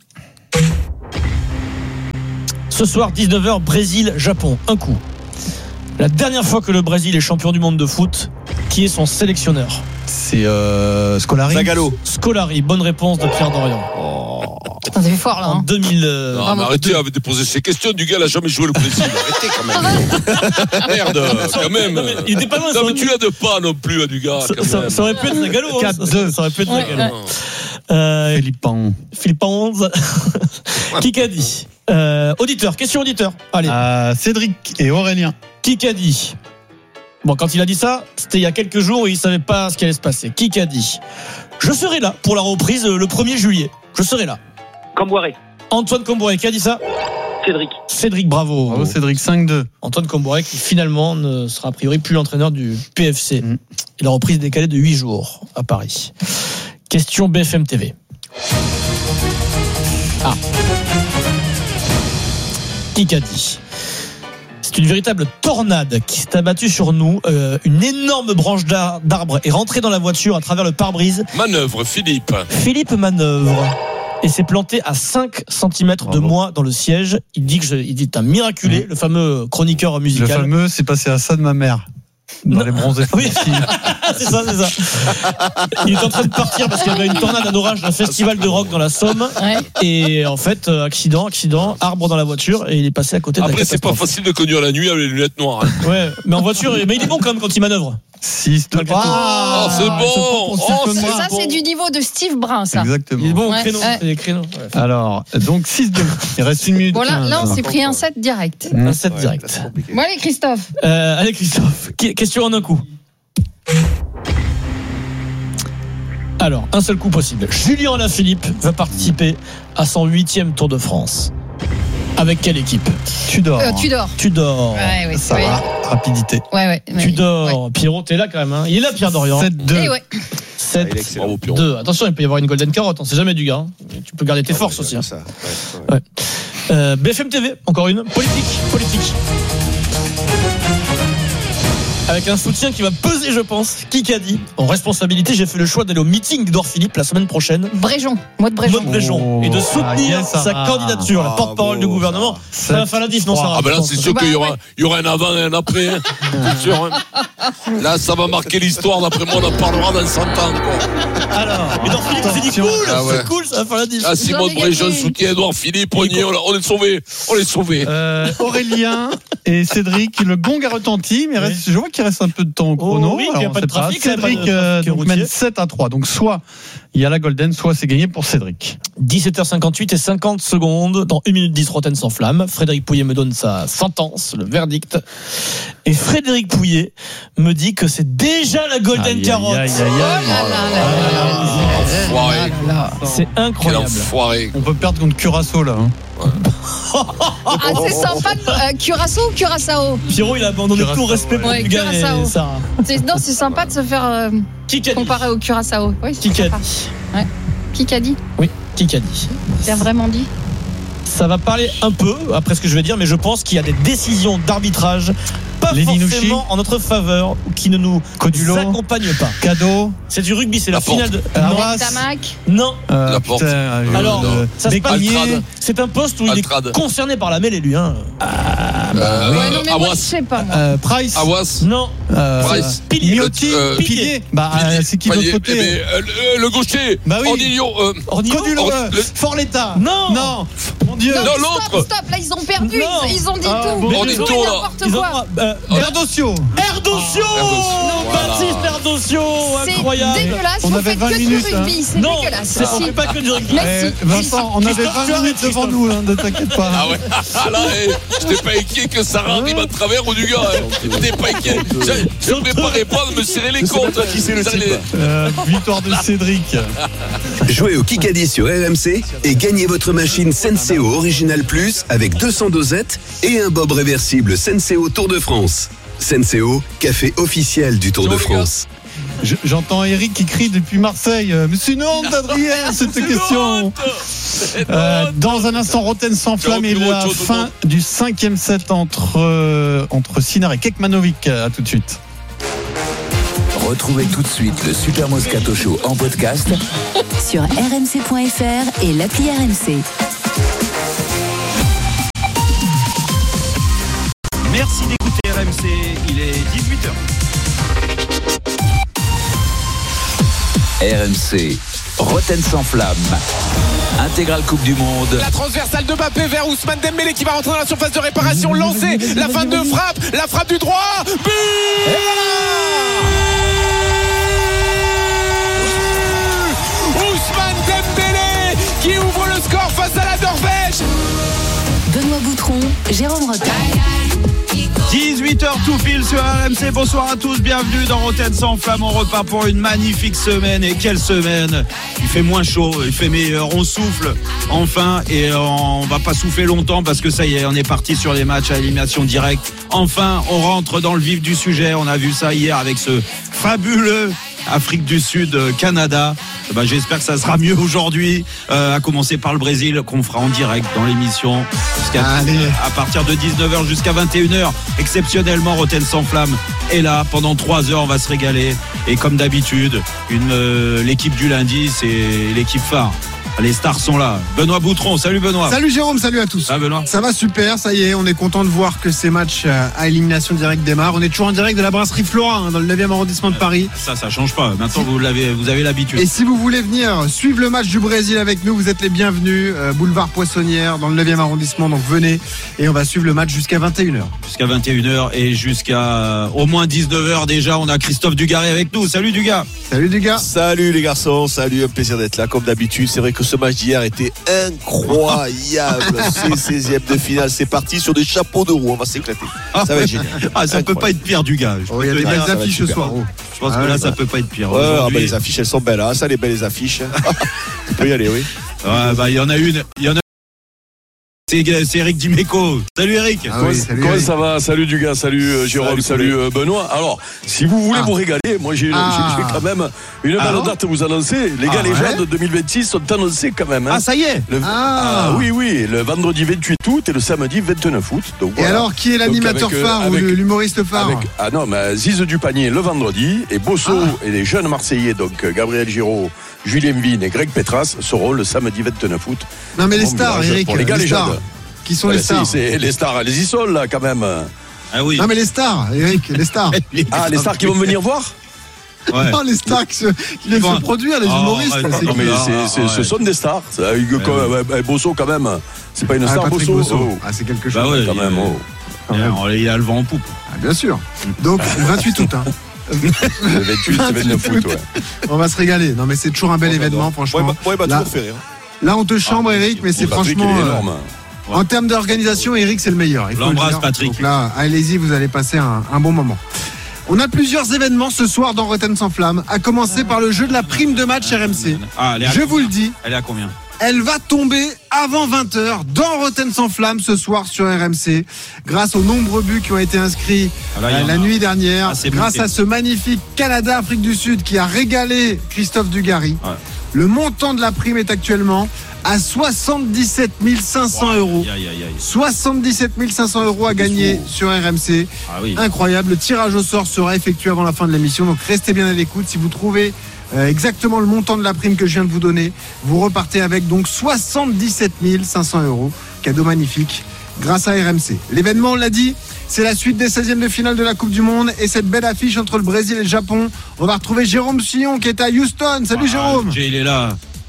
Ce soir, dix-neuf heures, Brésil-Japon. Un coup. La dernière fois que le Brésil est champion du monde de foot, qui est son sélectionneur? C'est euh, Scolari. Zagallo. Scolari, bonne réponse de Pierre Dorian. Oh. Putain, ça fait fort là. Hein. En deux mille. Euh... Non, mais arrêtez de poser ces questions. Du gars, il a jamais joué le Brésil. Arrêtez quand même. Merde, quand même. Non, mais il était pas loin. Non, mais tu l'as de pas non plus, du gars. Ça, ça, ça aurait pu être Zagallo. Hein. quatre deux. Ça aurait pu être Zagallo. Ouais. Euh, Philippe onze. Philippe onze. Qui qu'a dit euh, Auditeur, question auditeur. Allez. Euh, Cédric et Aurélien. Qui qu'a dit Bon, quand il a dit ça, c'était il y a quelques jours et il savait pas ce qui allait se passer. Qui qu'a dit Je serai là pour la reprise le premier juillet. Je serai là. Comboiré. Antoine Comboiré, qui a dit ça Cédric. Cédric, bravo. Bravo Cédric, cinq deux. Antoine Comboiré qui finalement ne sera a priori plus l'entraîneur du P F C. Mmh. Et la reprise décalée de huit jours à Paris. Question B F M T V. Ah. Qui qu'a dit C'est une véritable tornade qui s'est abattue sur nous. Euh, une énorme branche d'arbre est rentrée dans la voiture à travers le pare-brise. Manœuvre, Philippe. Philippe manœuvre. Et s'est planté à cinq centimètres de moi dans le siège. Il dit que je, il dit un miraculé, mmh. le fameux chroniqueur musical. Le fameux, c'est passé à ça de ma mère. Dans non. les bronzés. Oui. c'est ça, c'est ça. Il est en train de partir parce qu'il y avait une tornade, un orage d'un festival de rock dans la Somme. Ouais. Et en fait, accident, accident, arbre dans la voiture et il est passé à côté de la Après, c'est pas facile de conduire la nuit avec les lunettes noires. Hein. Ouais, mais en voiture, mais il est bon quand même quand il manœuvre. six deux. Ah, c'est bon. Oh, c'est ça, c'est du niveau de Steve Brun, ça. Exactement. Il est bon au créneau. Ouais. C'est des créneaux. Ouais. Alors, donc six deux. Il reste une minute. Voilà, là, on s'est pris un set direct. Mmh. Un set direct. Bon, allez, Christophe. Euh, allez, Christophe. Question en un coup. Alors, un seul coup possible. Julien Alaphilippe va participer à son huitième Tour de France. Avec quelle équipe? Tudor. Euh, Tudor. Tudor. Ouais, ouais, ça ouais. va. Rapidité. Ouais, ouais. ouais Tudor. Ouais. Pierrot, t'es là quand même. Hein. Il est là, Pierre Dorian. sept deux. Eh ouais. sept deux. Attention, il peut y avoir une golden carotte. On sait jamais du gars. Hein. Tu peux garder tes forces aussi. Hein. Ça. Ouais, ouais. Ouais. Euh, B F M T V, encore une. Politique. Politique. Avec un soutien qui va peser, je pense. Qui qu'a dit en responsabilité, j'ai fait le choix d'aller au meeting d'Edouard Philippe la semaine prochaine. Bréjon, moi de Bréjon. Moi de Bréjon. Oh, et de soutenir ah, yes, sa ah, candidature, ah, la porte-parole du gouvernement. Ça va faire la diff, non, Sarah? Ah, ben là, c'est sûr qu'il y aura, il y aura un avant et un après. Hein. C'est sûr. Hein. Là, ça va marquer l'histoire. D'après moi, on en parlera dans cent ans. Quoi. Alors, Edouard Philippe, c'est dit cool. Ah, ouais. C'est cool, ça va faire la diff. Ah, Simon de Bréjon soutient Edouard Philippe. On, y, on est sauvés. On est sauvés. Euh, Aurélien et Cédric, le gong a retenti, mais reste, je vois qu'il reste un peu de temps au chrono. Oh oui, il n'y a pas de trafic. Cédric euh, donc mène sept à trois. Donc soit il y a la golden, soit c'est gagné pour Cédric. dix-sept heures cinquante-huit et cinquante secondes. Dans une minute dix, Rotten sans flamme. Frédéric Pouillet me donne sa sentence, le verdict. Et Frédéric Pouillet me dit que c'est déjà la golden aïe, carotte. Aïe, aïe, aïe, aïe. C'est incroyable. On peut perdre contre Curaçao là. Hein. Ah, c'est sympa. Euh, Curaçao ou Curaçao? Pierrot, il a abandonné Curaçao, tout respect pour ouais, le gars et Sarah. C'est, non, c'est sympa de se faire euh, comparer au Curaçao. Oui, qui qu'a dit ouais. Qui qu'a dit Oui, qui qu'a dit T'as vraiment dit? Ça va parler un peu après ce que je vais dire, mais je pense qu'il y a des décisions d'arbitrage pas les forcément Linouchi en notre faveur ou qui ne nous Codulo, accompagnent pas. Cadeau. C'est du rugby, c'est la, la finale de euh, Tamac. Non. Euh, la porte. Putain, euh, Alors, euh, ça se passe. C'est un poste où Altrad. il est concerné par la mêlée, lui. Hein. Ah, bah, ouais, non, mais moi, je sais pas. Moi. Euh, Price. Awas. Non. Euh, Price. Pilier. Miotti. Euh, Pilier. Bah, euh, c'est qui de l'autre côté mais, euh, le, le gaucher. Bah oui. Ornillo. Euh, Ornillo. Codulo. Forletta. Non. Non. Dieu. Non, Non, mais l'autre. Stop, stop, là ils ont perdu, Non. ils, ils ont dit Ah, tout. bon, On Ils est ont tôt, dit là. n'importe Ils ont- quoi. euh, Erdocio. Erdocio Voilà. Baptiste Erdocio, C'est incroyable. dégueulasse, On vous avait faites vingt que minutes, du hein. rugby, c'est Non, dégueulasse. c'est- on Si. fait pas que du rugby. Merci. Eh, Vincent, on avait Christophe, vingt tu minutes arrêtes, devant Christophe. nous, hein, ne t'inquiète pas. Ah ouais, ah là, eh, j'étais pas inquiet que Sarah arrive à travers ou du gars. Hein. J'étais pas inquiet. Je ne préparais pas de me serrer les côtes. Qui c'est le Vous allez- type Euh, victoire de Cédric. Jouez au Kikadi sur R M C et gagnez votre machine Senseo Original Plus avec deux cents dosettes et un bob réversible Senseo Tour de France. Senseo, café officiel du Tour de France. Je- J'entends Eric qui crie depuis Marseille. euh, Mais c'est une honte, Adrien, cette question. Euh, dans un instant, Roten sans flamme et la fin du cinquième set entre, euh, entre Sinner et Kekmanovic. À tout de suite. Retrouvez tout de suite le Super Moscato Show en podcast Sur r m c point f r et l'appli R M C. Merci d'écouter R M C, il est dix-huit heures. R M C, Roten sans flamme, intégrale Coupe du Monde. La transversale de Mbappé vers Ousmane Dembélé qui va rentrer dans la surface de réparation, lancé, la fin de frappe, la frappe du droit, but. Ousmane Dembélé qui ouvre le score face à la Norvège. Benoît Boutron, Jérôme Rotten. dix-huit heures tout pile sur R M C. Bonsoir à tous, bienvenue dans Roten sans flamme. On repart pour une magnifique semaine. Et quelle semaine! Il fait moins chaud, il fait meilleur. On souffle enfin et on va pas souffler longtemps parce que ça y est, on est parti sur les matchs à élimination directe. Enfin, on rentre dans le vif du sujet. On a vu ça hier avec ce fabuleux Afrique du Sud, Canada. Ben, j'espère que ça sera mieux aujourd'hui, euh, à commencer par le Brésil qu'on fera en direct dans l'émission jusqu'à à partir de dix-neuf heures jusqu'à vingt et une heures. Exceptionnellement, Roten sans flamme est là pendant trois heures. On va se régaler et comme d'habitude, une euh, l'équipe du lundi, c'est l'équipe phare. Les stars sont là. Benoît Boutron, salut Benoît. Salut Jérôme, salut à tous. Ah Benoît. Ça va super, ça y est, on est content de voir que ces matchs à élimination directe démarrent. On est toujours en direct de la brasserie Flora, hein, dans le neuvième arrondissement de Paris. Ça, ça change pas. Maintenant, vous l'avez, vous avez l'habitude. Et si vous voulez venir suivre le match du Brésil avec nous, vous êtes les bienvenus. Euh, boulevard Poissonnière, dans le neuvième arrondissement, donc venez et on va suivre le match jusqu'à vingt et une heures. Jusqu'à vingt et une heures et jusqu'à euh, au moins dix-neuf heures déjà. On a Christophe Dugarry avec nous. Salut Dugas. Salut Dugas. Salut les garçons, salut, un plaisir d'être là comme d'habitude. C'est vrai que ce match d'hier était incroyable. C'est seizième de finale, c'est parti sur des chapeaux de roue, on va s'éclater. Ça va être génial. Ah, ça peut pas être pire Dugas. Oh, il y a des belles affiches ce soir. Oh. Je pense Ah, que là, ouais, ça bah. peut pas être pire. Ouais, ah, Aujourd'hui- bah, les affiches elles sont belles, hein. Ça les belles les affiches. Tu peux y aller, oui. Ouais, bah, il y en a une. Il y en a. C'est, c'est Eric Dimeco. Salut Eric. Ah Comment, oui, salut, comment Eric. ça va? Salut Dugas, salut euh, Jérôme, Salut, salut, euh, Benoît. Alors, si vous voulez Ah. vous régaler, moi j'ai, Ah. j'ai, j'ai quand même une Ah belle bon date à vous annoncer. Les Ah gars, les ouais gens de deux mille vingt-six sont annoncés quand même. hein. Ah, ça y est. Le- Ah. Ah, oui, oui, le vendredi vingt-huit août et le samedi vingt-neuf août. Donc, Et voilà. alors, qui est l'animateur Donc, avec, euh, phare ou avec- le- l'humoriste phare avec- Ah non, mais Ziz du Panier le vendredi et Bosso Ah. et les jeunes Marseillais, donc euh, Gabriel Giraud, Julien Vigne et Greg Petras seront le samedi vingt-neuf août. Non, mais les Bon stars, village Eric. Pour les gars, les stars. jeunes. Qui sont Ouais, les si, stars c'est les stars, elles y sont là quand même. Ah oui. Non, mais les stars, Eric, les stars. Ah, les stars qui vont venir voir? Ouais. Non, les stars qui, se, qui viennent Bon. se produire, les Oh, humoristes. arrête, c'est Non, qui mais Ah, c'est- c'est- ouais. ce sont des stars. Ça, euh, quand même, ouais, ouais, Bosso quand même. C'est pas une Ah, star, Patrick Bosso. Bosso. Oh. Ah, c'est quelque chose. Bah ouais, Quand il- même, oh. Quand même. Alors, il a le vent en poupe. Ah, bien sûr. Donc, vingt-huit août. Hein. Le vingt-huit, c'est vingt-neuf août, ouais. On va se régaler. Non, mais c'est toujours un bel événement, franchement. Moi, il m'a Là, toujours fait rire. là, on te chambre, Ah, Eric, mais c'est Patrick, franchement. il est euh, énorme. En termes d'organisation, Eric, c'est le meilleur. il faut L'embrasse, le dire. Patrick. Donc là, allez-y, vous allez passer un, un bon moment. On a plusieurs événements ce soir dans Rotten sans flamme, à commencer par le jeu de la prime de match R M C. Ah, elle est à Je combien vous le dis, Elle est à combien? elle va tomber avant vingt heures dans Rotten sans flamme ce soir sur R M C, grâce aux nombreux buts qui ont été inscrits Ah, là, il y euh, en la a. nuit dernière, Ah, c'est grâce monté. à ce magnifique Canada-Afrique du Sud qui a régalé Christophe Dugarry. Ouais. Le montant de la prime est actuellement à soixante-dix-sept mille cinq cents euros. Aïe, aïe, aïe. soixante-dix-sept mille cinq cents euros à gagner sur R M C. Ah oui. Incroyable. Le tirage au sort sera effectué avant la fin de l'émission. Donc restez bien à l'écoute. Si vous trouvez euh, exactement le montant de la prime que je viens de vous donner, vous repartez avec donc soixante-dix-sept mille cinq cents euros. Cadeau magnifique grâce à R M C. L'événement, on l'a dit, c'est la suite des seizièmes de finale de la Coupe du Monde et cette belle affiche entre le Brésil et le Japon. On va retrouver Jérôme Sillon qui est à Houston. Salut Ah, Jérôme. Jay, il est là.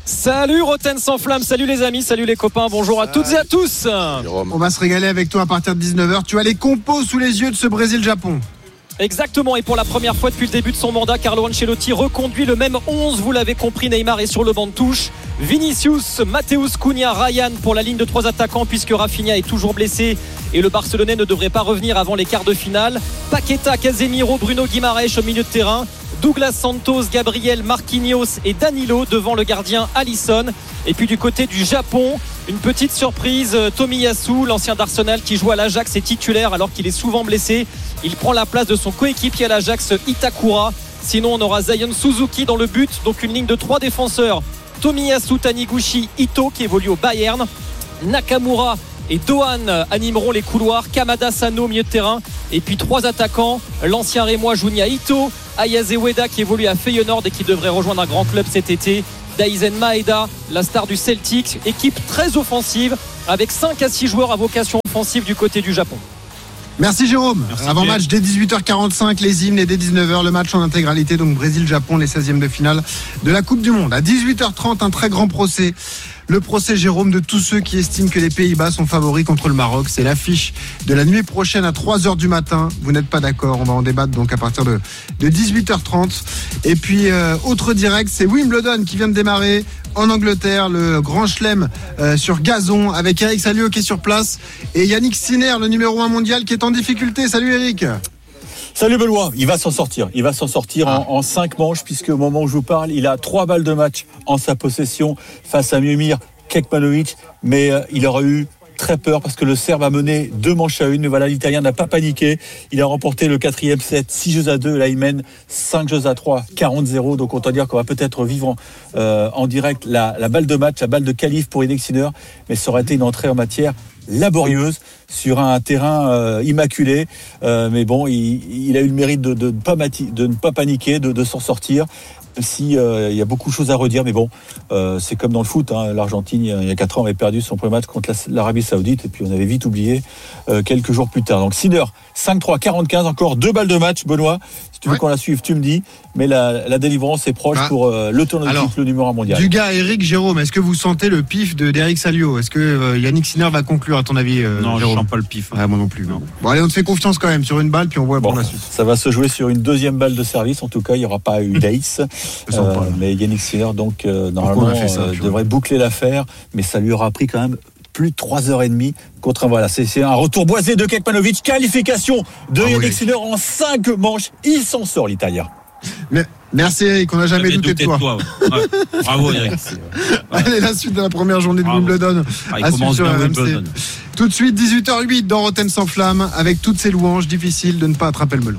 Salut Roten sans flamme, salut les amis, salut les copains, bonjour à toutes et à tous. On va se régaler avec toi à partir de dix-neuf heures. Tu as les compos sous les yeux de ce Brésil-Japon. Exactement, et pour la première fois depuis le début de son mandat, Carlo Ancelotti reconduit le même onze. Vous l'avez compris, Neymar est sur le banc de touche. Vinicius, Mateus Cunha, Ryan pour la ligne de trois attaquants puisque Rafinha est toujours blessé et le Barcelonais ne devrait pas revenir avant les quarts de finale. Paqueta, Casemiro, Bruno Guimaraes au milieu de terrain. Douglas Santos, Gabriel, Marquinhos et Danilo devant le gardien Alisson. Et puis du côté du Japon, une petite surprise, Tomiyasu, l'ancien d'Arsenal qui joue à l'Ajax, est titulaire alors qu'il est souvent blessé. Il prend la place de son coéquipier à l'Ajax, Itakura. Sinon on aura Zion Suzuki dans le but, donc une ligne de trois défenseurs. Tomiyasu, Taniguchi, Ito qui évolue au Bayern. Nakamura et Dohan animeront les couloirs. Kamada, Sano, milieu de terrain. Et puis trois attaquants, l'ancien Rémois Junya Ito, Ayase Ueda qui évolue à Feyenoord et qui devrait rejoindre un grand club cet été. Daizen Maeda, la star du Celtic, équipe très offensive avec cinq à six joueurs à vocation offensive du côté du Japon. Merci Jérôme. Merci Avant Pierre. match dès dix-huit heures quarante-cinq, les hymnes, et dès dix-neuf heures le match en intégralité, donc Brésil-Japon, les seizièmes de finale de la Coupe du Monde. À dix-huit heures trente, un très grand procès. Le procès, Jérôme, de tous ceux qui estiment que les Pays-Bas sont favoris contre le Maroc. C'est l'affiche de la nuit prochaine à trois heures du matin. Vous n'êtes pas d'accord, on va en débattre donc à partir de, de dix-huit heures trente. Et puis, euh, autre direct, c'est Wimbledon qui vient de démarrer en Angleterre, le grand chelem euh, sur gazon avec Eric Salio qui est sur place et Yannick Sinner, le numéro un mondial, qui est en difficulté. Salut Eric. Salut Benoît, il va s'en sortir. Il va s'en sortir en, en cinq manches puisque au moment où je vous parle, il a trois balles de match en sa possession face à Miomir Kekmanovic, mais euh, il aura eu très peur parce que le Serbe a mené deux manches à une. Mais voilà, l'Italien n'a pas paniqué. Il a remporté le quatrième set, six jeux à deux. Là, il mène cinq jeux à trois, quarante zéro. Donc, on doit dire qu'on va peut-être vivre en, euh, en direct la, la balle de match, la balle de qualif pour Yannick Sinner. Mais ça aurait été une entrée en matière laborieuse sur un terrain euh, immaculé. Euh, mais bon, il, il a eu le mérite de, de, de, pas, mati- de ne pas paniquer, de, de s'en sortir. Si euh, il y a beaucoup de choses à redire, mais bon, euh, c'est comme dans le foot. Hein. L'Argentine, il y a quatre ans, avait perdu son premier match contre la, l'Arabie Saoudite, et puis on avait vite oublié euh, quelques jours plus tard. Donc Sinner, cinq trois, quarante quinze, encore deux balles de match, Benoît. Si tu veux ouais. qu'on la suive, tu me dis. Mais la, la délivrance est proche bah, pour euh, le tournoi de titre, le numéro un mondial. Du gars, Eric, Jérôme, est-ce que vous sentez le pif de d'Eric Salio ? Est-ce que euh, Yannick Sinner va conclure, à ton avis, euh, Non, Jérôme ? je sens pas le pif. Hein. Ah, moi non plus. Non. Bon, allez, on te fait confiance quand même sur une balle, puis on voit bon, pour la suite. Ça va se jouer sur une deuxième balle de service. En tout cas, il n'y aura pas eu d'ace. euh, mais Yannick Sinner, donc, euh, normalement, ça, euh, devrait boucler l'affaire. Mais ça lui aura pris quand même plus de trois heures trente contre un, voilà, c'est, c'est un retour boisé de Kekmanovic. Qualification de ah, Yannick oui. Sinner en cinq manches. Il s'en sort, l'Italien. Mais, merci Eric, on n'a jamais douté, douté de toi. De toi ouais. Bravo Eric. Allez, la suite de la première journée de Bravo. Wimbledon. Ah, il commence bien Wimbledon. Tout de suite, dix-huit heures huit dans Roten sans flamme, avec toutes ces louanges, difficile de ne pas attraper le melon.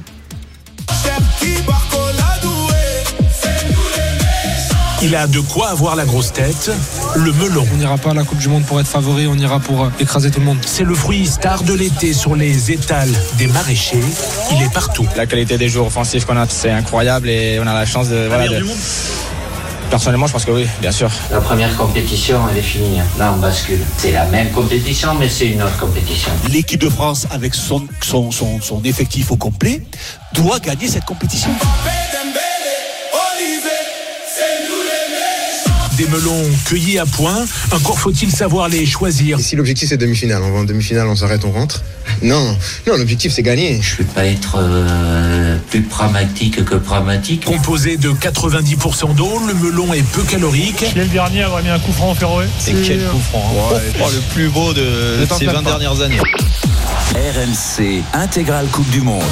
Il a de quoi avoir la grosse tête, le melon. On n'ira pas à la Coupe du Monde pour être favori, on ira pour écraser tout le monde. C'est le fruit star de l'été sur les étals des maraîchers. Il est partout. La qualité des joueurs offensifs qu'on a, c'est incroyable et on a la chance de... Voilà, de... Personnellement, je pense que oui, bien sûr. La première compétition, elle est finie. Là, on bascule. C'est la même compétition, mais c'est une autre compétition. L'équipe de France, avec son, son, son, son effectif au complet, doit gagner cette compétition. Des melons cueillis à point, encore faut-il savoir les choisir. Et si l'objectif c'est demi-finale, on va en demi-finale, on s'arrête, on rentre. Non, non, l'objectif c'est gagner. Je ne vais pas être euh, plus pragmatique que pragmatique. Composé de quatre-vingt-dix pour cent d'eau, le melon est peu calorique. L'année dernière, avoir mis un coup franc au Féroé. Et quel coup franc hein. Ouais, oh, le plus beau de, de ces vingt pas. dernières années. R M C Intégrale Coupe du Monde.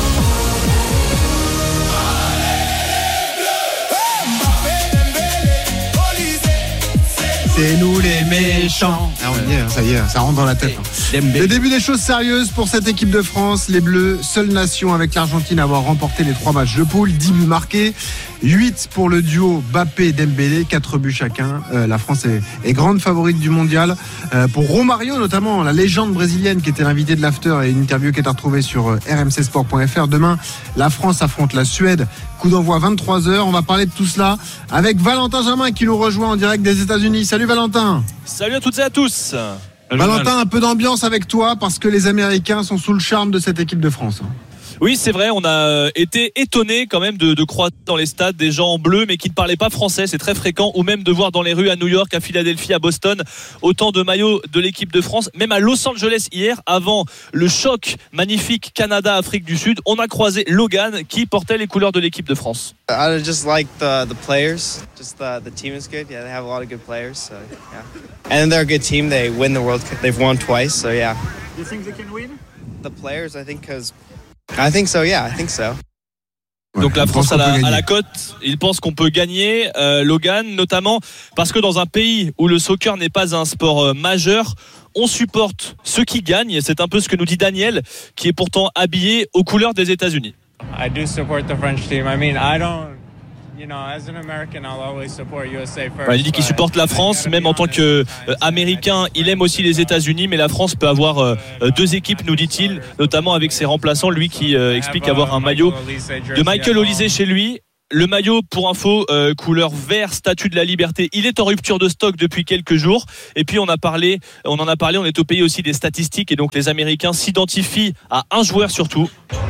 C'est nous les méchants. Ah, on y est, ça y est, ça rentre dans la tête. Le début des choses sérieuses pour cette équipe de France. Les Bleus, seule nation avec l'Argentine à avoir remporté les trois matchs de poule. dix buts marqués, huit pour le duo Mbappé-Dembélé, quatre buts chacun. Euh, la France est, est grande favorite du mondial. Euh, pour Romario notamment, la légende brésilienne qui était l'invité de l'after, et une interview qui est à retrouver sur r m c sport point f r. Demain, la France affronte la Suède. Coup d'envoi vingt-trois heures. On va parler de tout cela avec Valentin Jamin qui nous rejoint en direct des États-Unis. Salut Valentin. Salut à toutes et à tous. Valentin, un peu d'ambiance avec toi parce que les Américains sont sous le charme de cette équipe de France. Oui, c'est vrai, on a été étonné quand même de, de croiser dans les stades des gens en bleu mais qui ne parlaient pas français, c'est très fréquent, ou même de voir dans les rues à New York, à Philadelphie, à Boston autant de maillots de l'équipe de France. Même à Los Angeles hier, avant le choc magnifique Canada-Afrique du Sud, on a croisé Logan qui portait les couleurs de l'équipe de France. I just like the the players, just the the team is good. Yeah, they have a lot of good players, so yeah. And they're a good team. They win the World Cup. They've won twice, so yeah. You think they can win? The players, I think, because I think so. Yeah, I think so. Donc la France à la, à la cote, il pense qu'on peut gagner, euh, Logan, notamment parce que dans un pays où le soccer n'est pas un sport euh, majeur, on supporte ceux qui gagnent. C'est un peu ce que nous dit Daniel, qui est pourtant habillé aux couleurs des États-Unis. I do support the French team. I mean, I don't, you know, as an American, I'll always support U S A first. Ouais, il dit qu'il supporte la France, même en tant qu'Américain, il aime aussi les États-Unis, mais la France peut avoir euh, deux équipes, nous dit-il, notamment avec ses remplaçants. Lui qui euh, explique avoir un maillot de Michael Olise chez lui. Le maillot, pour info, euh, couleur vert, statue de la liberté, il est en rupture de stock depuis quelques jours. Et puis on a parlé, on en a parlé, on est au pays aussi des statistiques, et donc les Américains s'identifient à un joueur surtout.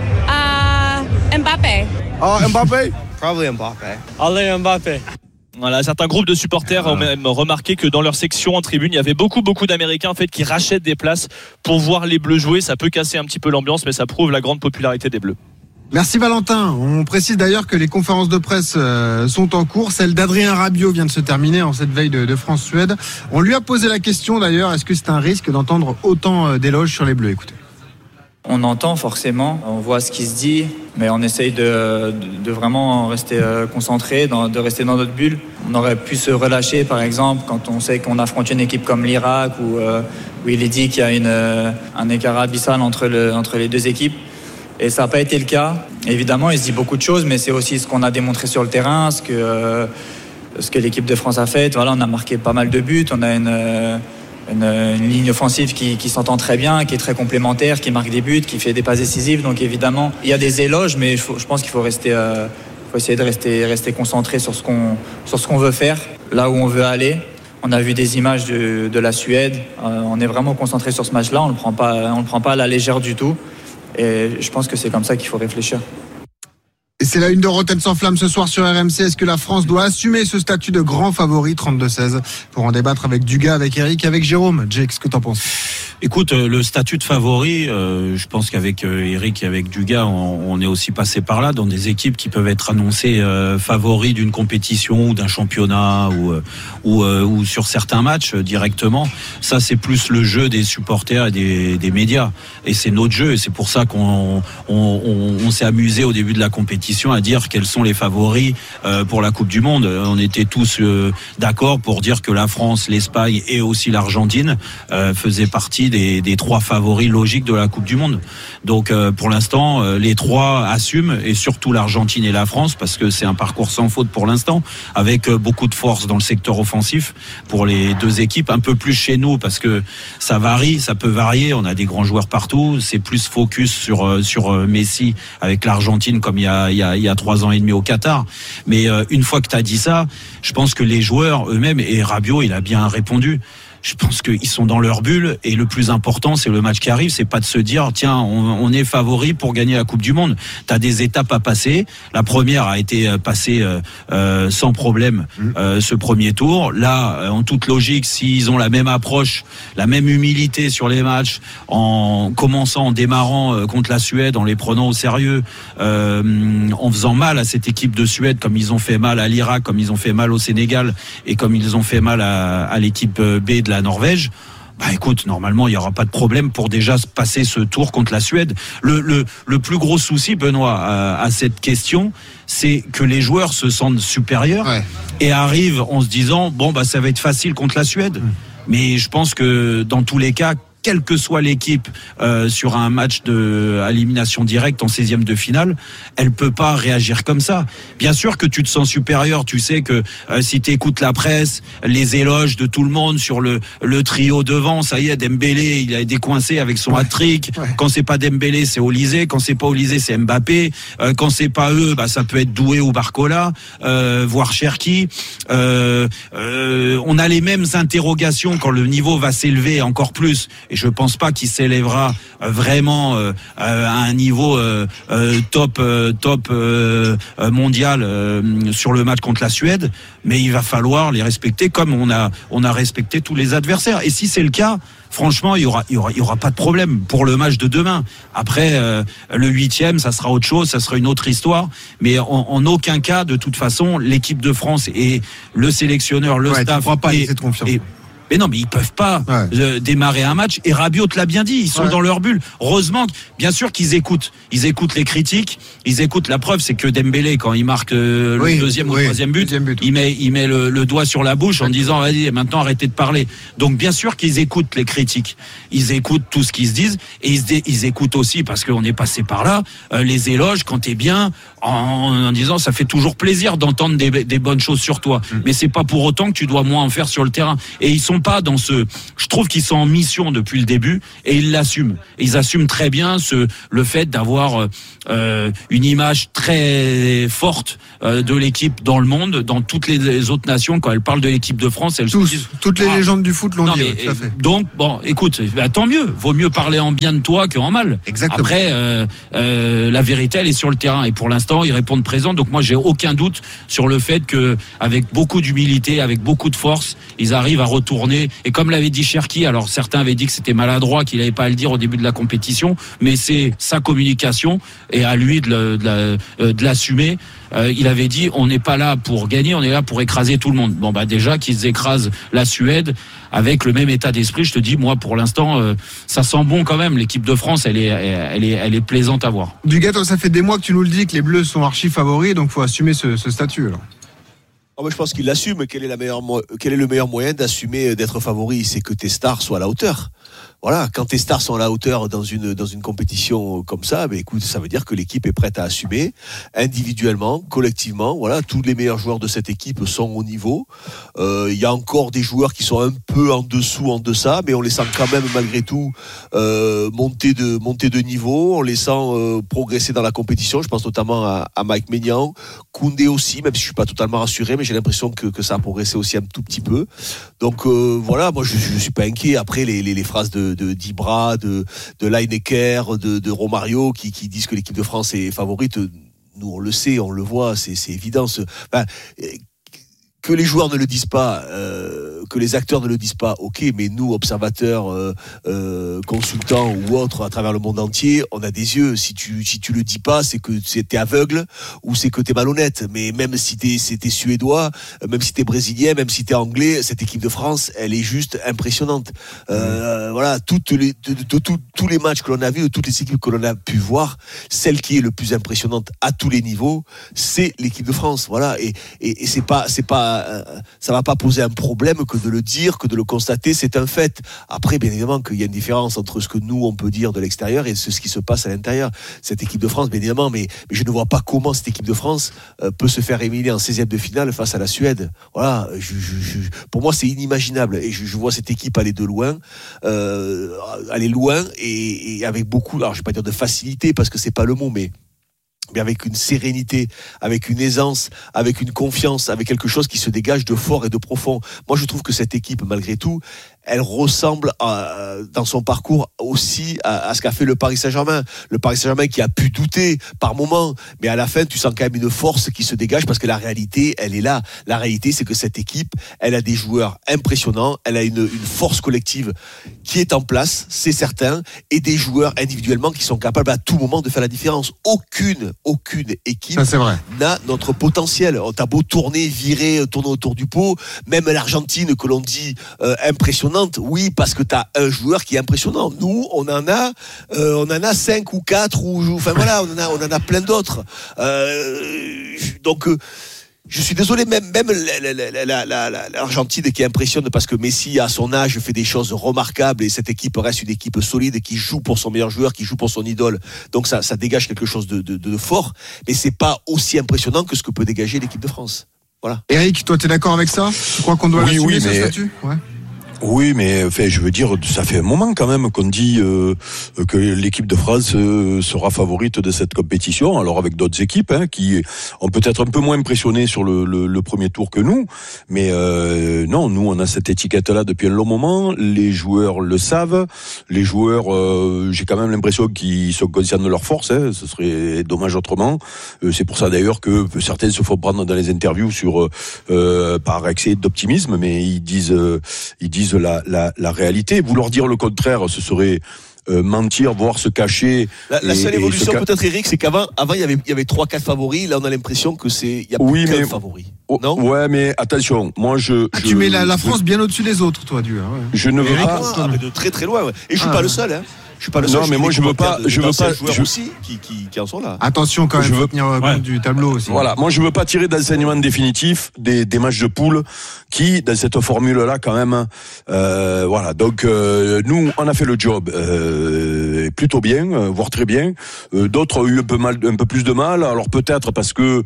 Uh, Mbappé. Oh, Mbappé. Probably Mbappé. Allez, Mbappé. Voilà, certains groupes de supporters ont même remarqué que dans leur section en tribune, il y avait beaucoup, beaucoup d'Américains en fait qui rachètent des places pour voir les Bleus jouer. Ça peut casser un petit peu l'ambiance, mais ça prouve la grande popularité des Bleus. Merci Valentin. On précise d'ailleurs que les conférences de presse euh, sont en cours. Celle d'Adrien Rabiot vient de se terminer en cette veille de, de France-Suède. On lui a posé la question d'ailleurs, est-ce que c'est un risque d'entendre autant d'éloges sur les Bleus? Écoutez. On entend forcément, on voit ce qui se dit, mais on essaye de, de, de vraiment rester concentré, dans, de rester dans notre bulle. On aurait pu se relâcher par exemple quand on sait qu'on affronte une équipe comme l'Irak où, euh, où il est dit qu'il y a une, un écart abyssal entre, le, entre les deux équipes. Et ça n'a pas été le cas. Évidemment, il se dit beaucoup de choses, mais c'est aussi ce qu'on a démontré sur le terrain, ce que, euh, ce que l'équipe de France a fait. Voilà, on a marqué pas mal de buts, on a une, une, une ligne offensive qui, qui s'entend très bien, qui est très complémentaire, qui marque des buts, qui fait des passes décisives. Donc évidemment, il y a des éloges, mais je, je pense qu'il faut, rester, euh, faut essayer de rester, rester concentré sur ce, qu'on, sur ce qu'on veut faire, là où on veut aller. On a vu des images de, de la Suède. Euh, on est vraiment concentré sur ce match-là. On ne le prend pas, on le prend pas à la légère du tout. Et je pense que c'est comme ça qu'il faut réfléchir. Et c'est la une de Rotten sans flamme ce soir sur R M C. Est-ce que la France doit assumer ce statut de grand favori? Trente-deux seize pour en débattre avec Dugas, avec Eric, avec Jérôme. Jake, qu'est-ce que t'en penses? Écoute, le statut de favori, euh, je pense qu'avec euh, Eric et avec Dugas, on, on est aussi passé par là dans des équipes qui peuvent être annoncées euh, favoris d'une compétition ou d'un championnat ou euh, ou, euh, ou sur certains matchs euh, directement. Ça, c'est plus le jeu des supporters et des, des médias. Et c'est notre jeu. Et c'est pour ça qu'on on, on, on s'est amusé au début de la compétition à dire quels sont les favoris euh, pour la Coupe du Monde. On était tous euh, d'accord pour dire que la France, l'Espagne et aussi l'Argentine euh, faisaient partie Des, des trois favoris logiques de la Coupe du Monde. Donc euh, pour l'instant, euh, les trois assument, et surtout l'Argentine et la France, parce que c'est un parcours sans faute pour l'instant, avec euh, beaucoup de force dans le secteur offensif pour les deux équipes, un peu plus chez nous, parce que ça varie, ça peut varier, on a des grands joueurs partout, c'est plus focus sur, euh, sur euh, Messi avec l'Argentine comme il y a, il y a, il y a trois ans et demi au Qatar. Mais euh, une fois que tu as dit ça, je pense que les joueurs eux-mêmes, et Rabiot, il a bien répondu, je pense qu'ils sont dans leur bulle, et le plus important, c'est le match qui arrive. C'est pas de se dire, tiens, on, on est favori pour gagner la Coupe du Monde. T'as des étapes à passer. La première a été passée euh, euh, sans problème, euh, ce premier tour. Là, en toute logique, s'ils ont la même approche, la même humilité sur les matchs, en commençant, en démarrant euh, contre la Suède, en les prenant au sérieux, euh, en faisant mal à cette équipe de Suède, comme ils ont fait mal à l'Irak, comme ils ont fait mal au Sénégal, et comme ils ont fait mal à, à l'équipe B de la Norvège, bah écoute, normalement il n'y aura pas de problème pour déjà passer ce tour contre la Suède. Le, le, le plus gros souci, Benoît, à, à cette question, c'est que les joueurs se sentent supérieurs, ouais, et arrivent en se disant, bon bah ça va être facile contre la Suède. Mmh. Mais je pense que dans tous les cas, quelle que soit l'équipe euh, sur un match de à élimination directe en seizième de finale, elle peut pas réagir comme ça. Bien sûr que tu te sens supérieur, tu sais que euh, si tu écoutes la presse, les éloges de tout le monde sur le le trio devant, ça y est, Dembélé, il a décoincé avec son hat-trick. Ouais. Quand c'est pas Dembélé, c'est Olise, quand c'est pas Olise, c'est Mbappé, euh, quand c'est pas eux, bah ça peut être Doué ou Barcola, euh, voire Cherki. Euh, euh, on a les mêmes interrogations quand le niveau va s'élever encore plus. et je pense pas qu'il s'élèvera vraiment euh, à un niveau euh, euh, top euh, top euh, mondial euh, sur le match contre la Suède, mais il va falloir les respecter comme on a on a respecté tous les adversaires. Et si c'est le cas, franchement, il y aura, il y aura, il y aura pas de problème pour le match de demain. Après, euh, le huitième, ça sera autre chose, ça sera une autre histoire. Mais en, en aucun cas, de toute façon, l'équipe de France et le sélectionneur, le ouais, staff, tu crois pas et, cette confiance. Et, mais non, mais ils peuvent pas ouais. euh, démarrer un match. Et Rabiot l'a bien dit, ils sont ouais. dans leur bulle. Heureusement, bien sûr qu'ils écoutent. Ils écoutent les critiques, ils écoutent. La preuve, c'est que Dembélé, quand il marque euh, oui, le deuxième oui, ou le troisième but, but, il met, il met le, le doigt sur la bouche en disant, vas-y, maintenant arrêtez de parler. Donc, bien sûr qu'ils écoutent les critiques. Ils écoutent tout ce qu'ils se disent et ils, ils écoutent aussi, parce qu'on est passé par là, euh, les éloges quand t'es bien, en, en disant, ça fait toujours plaisir d'entendre des, des bonnes choses sur toi. Mmh. Mais c'est pas pour autant que tu dois moins en faire sur le terrain. Et ils sont pas dans ce, je trouve qu'ils sont en mission depuis le début et ils l'assument. Ils assument très bien ce, le fait d'avoir euh, une image très forte euh, de l'équipe dans le monde, dans toutes les, les autres nations. Quand elles parlent de l'équipe de France, elles Tous, se disent, toutes les ah, légendes du foot l'ont non, dit. Mais, tout à fait. Donc bon, écoute, bah, tant mieux. Vaut mieux parler en bien de toi qu'en mal. Exactement. Après, euh, euh, la vérité, elle est sur le terrain et pour l'instant, ils répondent présent. Donc moi, j'ai aucun doute sur le fait que, avec beaucoup d'humilité, avec beaucoup de force, ils arrivent à retourner. Et comme l'avait dit Cherki, alors certains avaient dit que c'était maladroit, qu'il n'avait pas à le dire au début de la compétition, mais c'est sa communication et à lui de, le, de, la, de l'assumer. Euh, il avait dit, on n'est pas là pour gagner, on est là pour écraser tout le monde. Bon bah déjà qu'ils écrasent la Suède avec le même état d'esprit, je te dis, moi pour l'instant, euh, ça sent bon quand même. L'équipe de France, elle est, elle est, elle est plaisante à voir. Dugat, ça fait des mois que tu nous le dis que les Bleus sont archi favoris, donc faut assumer ce, ce statut. Alors. Oh, je pense qu'il l'assume. Quel est, la meilleure, quel est le meilleur moyen d'assumer d'être favori? C'est que tes stars soient à la hauteur. Voilà, quand tes stars sont à la hauteur dans une dans une compétition comme ça, ben écoute, ça veut dire que l'équipe est prête à assumer individuellement, collectivement. Voilà, tous les meilleurs joueurs de cette équipe sont au niveau. Il euh, y a encore des joueurs qui sont un peu en dessous, en deçà, mais on les sent quand même malgré tout euh, monter de monter de niveau. On les sent euh, progresser dans la compétition. Je pense notamment à, à Mike Maignan, Koundé aussi, même si je suis pas totalement rassuré, mais j'ai l'impression que que ça a progressé aussi un tout petit peu. Donc euh, voilà, moi je, je suis pas inquiet. Après les les, les phrases de de d'Ibra, de, de Lineker, de, de Romario qui, qui disent que l'équipe de France est favorite. Nous, on le sait, on le voit, c'est, c'est évident. Ce, enfin, que les joueurs ne le disent pas, euh, que les acteurs ne le disent pas, ok, mais nous, observateurs, euh, euh, consultants ou autres à travers le monde entier, on a des yeux. Si tu si tu le dis pas, c'est que t'es aveugle ou c'est que t'es malhonnête. Mais même si t'es, si t'es suédois, même si t'es brésilien, même si t'es anglais, cette équipe de France, elle est juste impressionnante. Euh, mmh. Voilà, toutes les, de, de, de, de tous les matchs que l'on a vus, de toutes les équipes que l'on a pu voir, celle qui est le plus impressionnante à tous les niveaux, c'est l'équipe de France. Voilà, et et, et c'est pas c'est pas ça va pas poser un problème que de le dire, que de le constater, c'est un fait. Après, bien évidemment qu'il y a une différence entre ce que nous on peut dire de l'extérieur et ce qui se passe à l'intérieur. Cette équipe de France, bien évidemment, mais, mais je ne vois pas comment cette équipe de France euh, peut se faire éliminer en seizième de finale face à la Suède. Voilà, je, je, je, pour moi c'est inimaginable et je, je vois cette équipe aller de loin, euh, aller loin et, et avec beaucoup, alors je vais pas dire de facilité parce que c'est pas le mot, mais mais avec une sérénité, avec une aisance, avec une confiance, avec quelque chose qui se dégage de fort et de profond. Moi, je trouve que cette équipe, malgré tout, elle ressemble à, dans son parcours aussi à, à ce qu'a fait le Paris Saint-Germain. Le Paris Saint-Germain qui a pu douter par moments, mais à la fin, tu sens quand même une force qui se dégage parce que la réalité, elle est là. La réalité, c'est que cette équipe, elle a des joueurs impressionnants, elle a une, une force collective qui est en place, c'est certain, et des joueurs individuellement qui sont capables à tout moment de faire la différence. Aucune, aucune équipe ça, c'est vrai. n'a notre potentiel. On t'a beau tourner, virer, tourner autour du pot, même l'Argentine que l'on dit euh, impressionnante, oui, parce que t'as un joueur qui est impressionnant. Nous, on en a, euh, on en a cinq ou quatre, ou enfin voilà, on en a, on en a plein d'autres. Euh, donc. Euh, Je suis désolé, même, même la, la, la, la, la, l'Argentine qui impressionne parce que Messi, à son âge, fait des choses remarquables et cette équipe reste une équipe solide qui joue pour son meilleur joueur, qui joue pour son idole. Donc ça, ça dégage quelque chose de, de, de fort, mais c'est pas aussi impressionnant que ce que peut dégager l'équipe de France. Voilà. Eric, toi, t'es d'accord avec ça? Tu crois qu'on doit oui, l'assumer, oui, ce mais... statut? Ouais. Oui, mais enfin, je veux dire, ça fait un moment quand même qu'on dit euh, que l'équipe de France euh, sera favorite de cette compétition. Alors avec d'autres équipes hein, qui ont peut-être un peu moins impressionné sur le, le, le premier tour que nous, mais euh, non, nous on a cette étiquette-là depuis un long moment. Les joueurs le savent. Les joueurs, euh, j'ai quand même l'impression qu'ils sont conscients de leur force. Hein, ce serait dommage autrement. Euh, c'est pour ça d'ailleurs que certains se font prendre dans les interviews sur euh, par excès d'optimisme, mais ils disent, euh, ils disent La, la, la réalité. Vouloir dire le contraire, ce serait euh, mentir, voire se cacher. La, la et, seule et évolution, ca... peut-être, Eric, c'est qu'avant, avant, il y avait, il y avait trois, quatre favoris. Là, on a l'impression que c'est, il y a oui, plus mais... qu'un favori. Non. Ouais, mais attention, moi je. Ah, je tu mets la, la France je... bien au-dessus des autres, toi, Dieu. Hein, ouais. Je ne veux Eric, pas. ah, mais de très très loin. Ouais. Et je suis ah, pas le seul. Hein. Je suis pas le seul. Non, mais moi je veux pas. Je veux pas. Joueurs je... aussi qui, qui, qui en sont là. Attention quand même. Je veux tenir compte ouais. du tableau aussi. Voilà. Moi, je veux pas tirer d'enseignement définitif des, des matchs de poule qui, dans cette formule-là, quand même. Euh, voilà. Donc, euh, nous, on a fait le job euh, plutôt bien, euh, voire très bien. Euh, d'autres ont eu un peu mal, un peu plus de mal. Alors peut-être parce que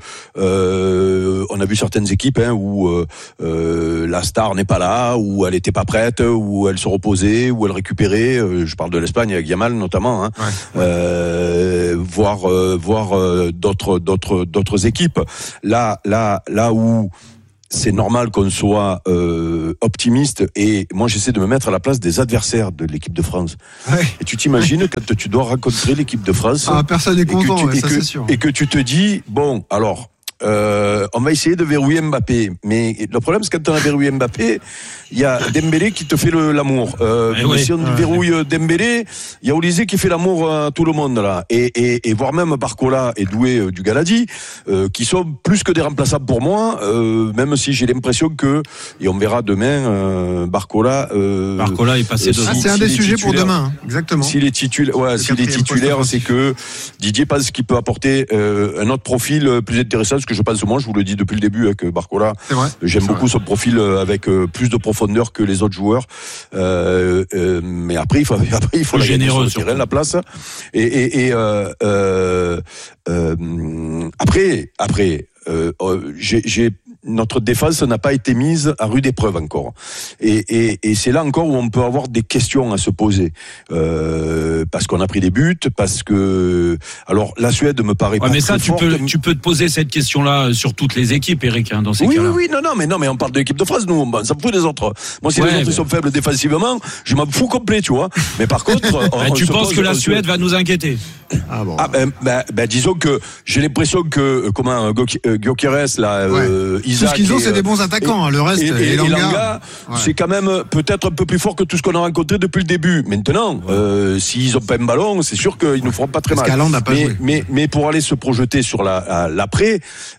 euh, on a vu certaines équipes hein, où euh, euh, la star n'est pas là, où elle était pas prête, où elle se reposait, où elle récupérait. Euh, je parle de l'Espagne avec Yamal notamment, hein, ouais. euh, voire euh, voire euh, d'autres d'autres d'autres équipes. Là là là où c'est normal qu'on soit euh, optimiste et moi j'essaie de me mettre à la place des adversaires de l'équipe de France. Ouais. Et tu t'imagines ouais. quand tu dois rencontrer l'équipe de France. Ah, personne n'est content, tu, ouais, ça que, c'est sûr. Et que tu te dis bon alors. Euh, on va essayer de verrouiller Mbappé, mais le problème c'est quand on a verrouillé Mbappé, il y a Dembélé qui te fait le, l'amour. Euh, oui. Si on ouais. verrouille Dembélé, il y a Olysée qui fait l'amour à tout le monde là, et, et, et voire même Barcola et Doué euh, du Galadi, euh, qui sont plus que des remplaçables pour moi, euh, même si j'ai l'impression que, et on verra demain, euh, Barcola. Euh, Barcola est passé devant. Ah, c'est un des sujets pour demain, hein. Exactement. S'il est titulaire, ouais, s'il est titulaire, c'est que Didier pense qu'il peut apporter euh, un autre profil plus intéressant. Que je pense moi, je vous le dis depuis le début avec Barcola. J'aime c'est beaucoup vrai. Son profil avec plus de profondeur que les autres joueurs. Euh, euh, mais après, il faut, après, il faut la généreux sur le terrain, la place. Et, et, et euh, euh, euh, après, après, euh, j'ai, j'ai notre défense n'a pas été mise à rude épreuve encore. Et, et, et c'est là encore où on peut avoir des questions à se poser. Euh, parce qu'on a pris des buts, parce que... Alors, la Suède me paraît ouais, pas mais très ça, tu forte. peux, tu peux te poser cette question-là sur toutes les équipes, Eric, hein, dans ces oui, cas-là. Oui, oui, non, non, mais non, mais on parle de l'équipe de France, nous, on s'en fout des autres. Moi, si ouais, les autres mais... sont faibles défensivement, je m'en fous complet, tu vois. Mais par contre... on, bah, on tu penses pose, que la on Suède se... va nous inquiéter? Ah bon. Ah ben, ben, ben, disons que j'ai l'impression que, comment, Gyökeres, là, ouais. euh, Isaac... Tout ce qu'ils ont, c'est des bons attaquants, et, le reste, et, et, et Langa, Langa ouais. c'est quand même peut-être un peu plus fort que tout ce qu'on a rencontré depuis le début. Maintenant, euh, s'ils ont pas un ballon, c'est sûr qu'ils nous feront pas très Parce mal. N'a pas mais, joué. mais, mais pour aller se projeter sur la, l'après,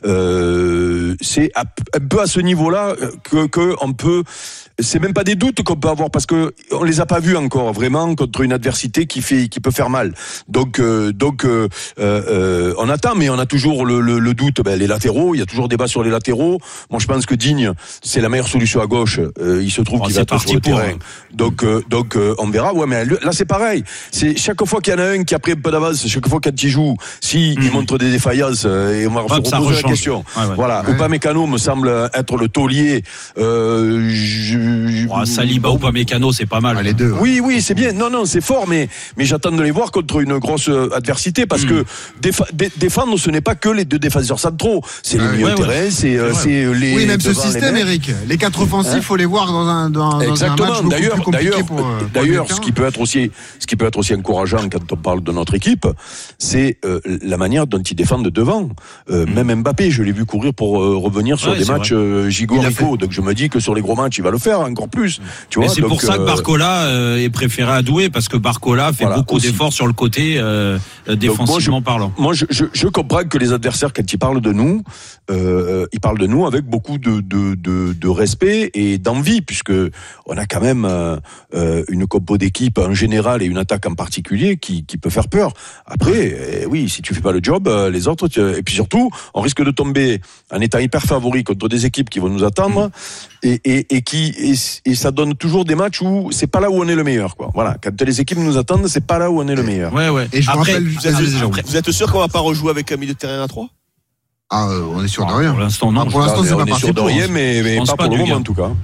euh, c'est un peu à ce niveau-là que, que on peut... C'est même pas des doutes qu'on peut avoir parce que on les a pas vus encore vraiment contre une adversité qui fait qui peut faire mal. Donc euh, donc euh, euh, on attend, mais on a toujours le, le, le doute. Ben, les latéraux, il y a toujours débat sur les latéraux. Moi, je pense que Digne, c'est la meilleure solution à gauche. Euh, il se trouve oh, qu'il va être sur le pour, terrain. Hein. Donc euh, donc euh, on verra. Ouais, mais là c'est pareil. C'est chaque fois qu'il y en a un qui a pris un peu d'avance, chaque fois qu'il joue, si mmh. il montre des défaillances, euh, et on va ouais, se reposer la question. Ouais, ouais. Voilà. Ouais. Upamecano me semble être le taulier. Euh, je, Oh, Saliba ou Upamecano, c'est pas mal. Ah, les deux. Ouais. Oui, oui, c'est bien. Non, non, c'est fort, mais mais j'attends de les voir contre une grosse adversité parce mmh. que défa- dé- défendre, ce n'est pas que les deux défenseurs centraux, c'est ouais, les milieux ouais, terrain, ouais. c'est euh, c'est les. Oui, même ce système, Eric. Les quatre offensifs, il hein? faut les voir dans un dans, Exactement. dans un match d'ailleurs, beaucoup plus d'ailleurs, pour, euh, d'ailleurs, ce qui peut être aussi, ce qui peut être aussi encourageant quand on parle de notre équipe, c'est euh, la manière dont ils défendent devant. Euh, mmh. Même Mbappé, je l'ai vu courir pour euh, revenir sur ouais, des matchs euh, gigorico. Donc je me dis que sur les gros matchs, il va le faire encore plus. Tu vois, c'est donc, pour ça que Barcola euh, est préféré à Doué parce que Barcola fait voilà, beaucoup aussi. d'efforts sur le côté euh, défensivement moi, je, parlant. Moi, je, je, je comprends que les adversaires, quand ils parlent de nous, euh, ils parlent de nous avec beaucoup de, de, de, de respect et d'envie, puisque on a quand même euh, une compo d'équipe en général et une attaque en particulier qui, qui peut faire peur. Après, eh, oui, si tu fais pas le job, les autres, tu, et puis surtout, on risque de tomber en étant hyper favori contre des équipes qui vont nous attendre. Mmh. Et, et, et qui et, et ça donne toujours des matchs où c'est pas là où on est le meilleur, quoi. Voilà, quand les équipes nous attendent, c'est pas là où on est le meilleur. Ouais, ouais. Et je après, rappelle, vous, êtes, après, vous êtes sûr qu'on va pas rejouer avec un milieu de terrain à trois? Ah, euh, on est sûr de rien. Pour l'instant, non. Ah, pour l'instant, c'est on pas est parti sûr de pour rien, mais, mais pas, pas pour le moment, en tout cas.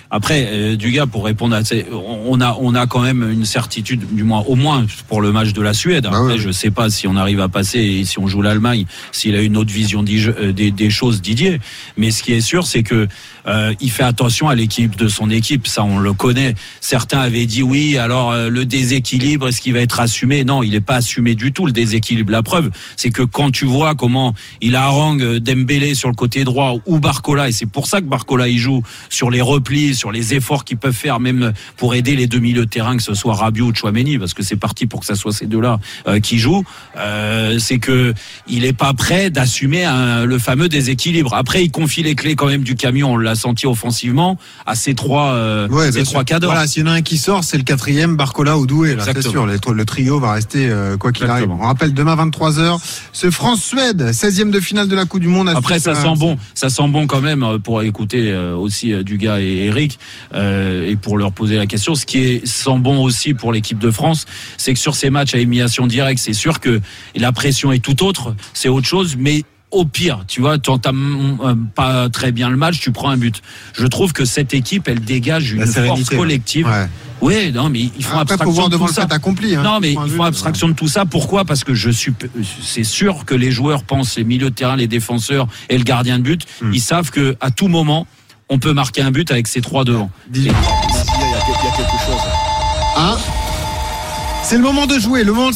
Après, euh, Dugas, pour répondre à ces, on a, on a quand même une certitude, du moins, au moins pour le match de la Suède. Après, bah ouais. je sais pas si on arrive à passer et si on joue l'Allemagne, s'il a une autre vision des, des choses, Didier. Mais ce qui est sûr, c'est que euh, il fait attention à l'équipe de son équipe. Ça, on le connaît. Certains avaient dit oui. Alors euh, le déséquilibre, est-ce qu'il va être assumé? Non, il n'est pas assumé du tout, le déséquilibre. La preuve, c'est que quand tu vois comment il harangue Dembélé sur le côté droit ou Barcola, et c'est pour ça que Barcola il joue sur les replis, sur les efforts qu'ils peuvent faire, même pour aider les deux milieux de terrain, que ce soit Rabiot ou Tchouaméni, parce que c'est parti pour que ça soit ces deux-là euh, qui jouent. Euh, c'est que il est pas prêt d'assumer un, le fameux déséquilibre. Après, il confie les clés quand même du camion. On l'a senti offensivement à ces trois, euh, ouais, ces trois cadres. Voilà, s'il y en a un qui sort, c'est le quatrième, Barcola ou Doué. Là, c'est sûr. Le, le trio va rester euh, quoi qu'il Exactement. arrive. On rappelle demain vingt-trois heures, ce France-Suède, seizième de finale de la Coupe du Monde. Après, ça sent bon, ça sent bon quand même pour écouter euh, aussi euh, Dugas et Eric euh, et pour leur poser la question. Ce qui est sent bon aussi pour l'équipe de France, c'est que sur ces matchs à élimination directe, c'est sûr que la pression est tout autre, c'est autre chose, mais au pire, tu vois, tu n'entames pas très bien le match, tu prends un but. Je trouve que cette équipe, elle dégage une force collective. Ouais. Oui, non, mais ils font Après, abstraction de tout ça. Accompli, hein, non, mais ils font abstraction de tout ça. Pourquoi ? Parce que je suis, c'est sûr que les joueurs pensent, les milieux de terrain, les défenseurs et le gardien de but, hmm. ils savent que à tout moment, on peut marquer un but avec ces trois devant. Il y a quelque chose. Ah, c'est le moment de jouer, le moment de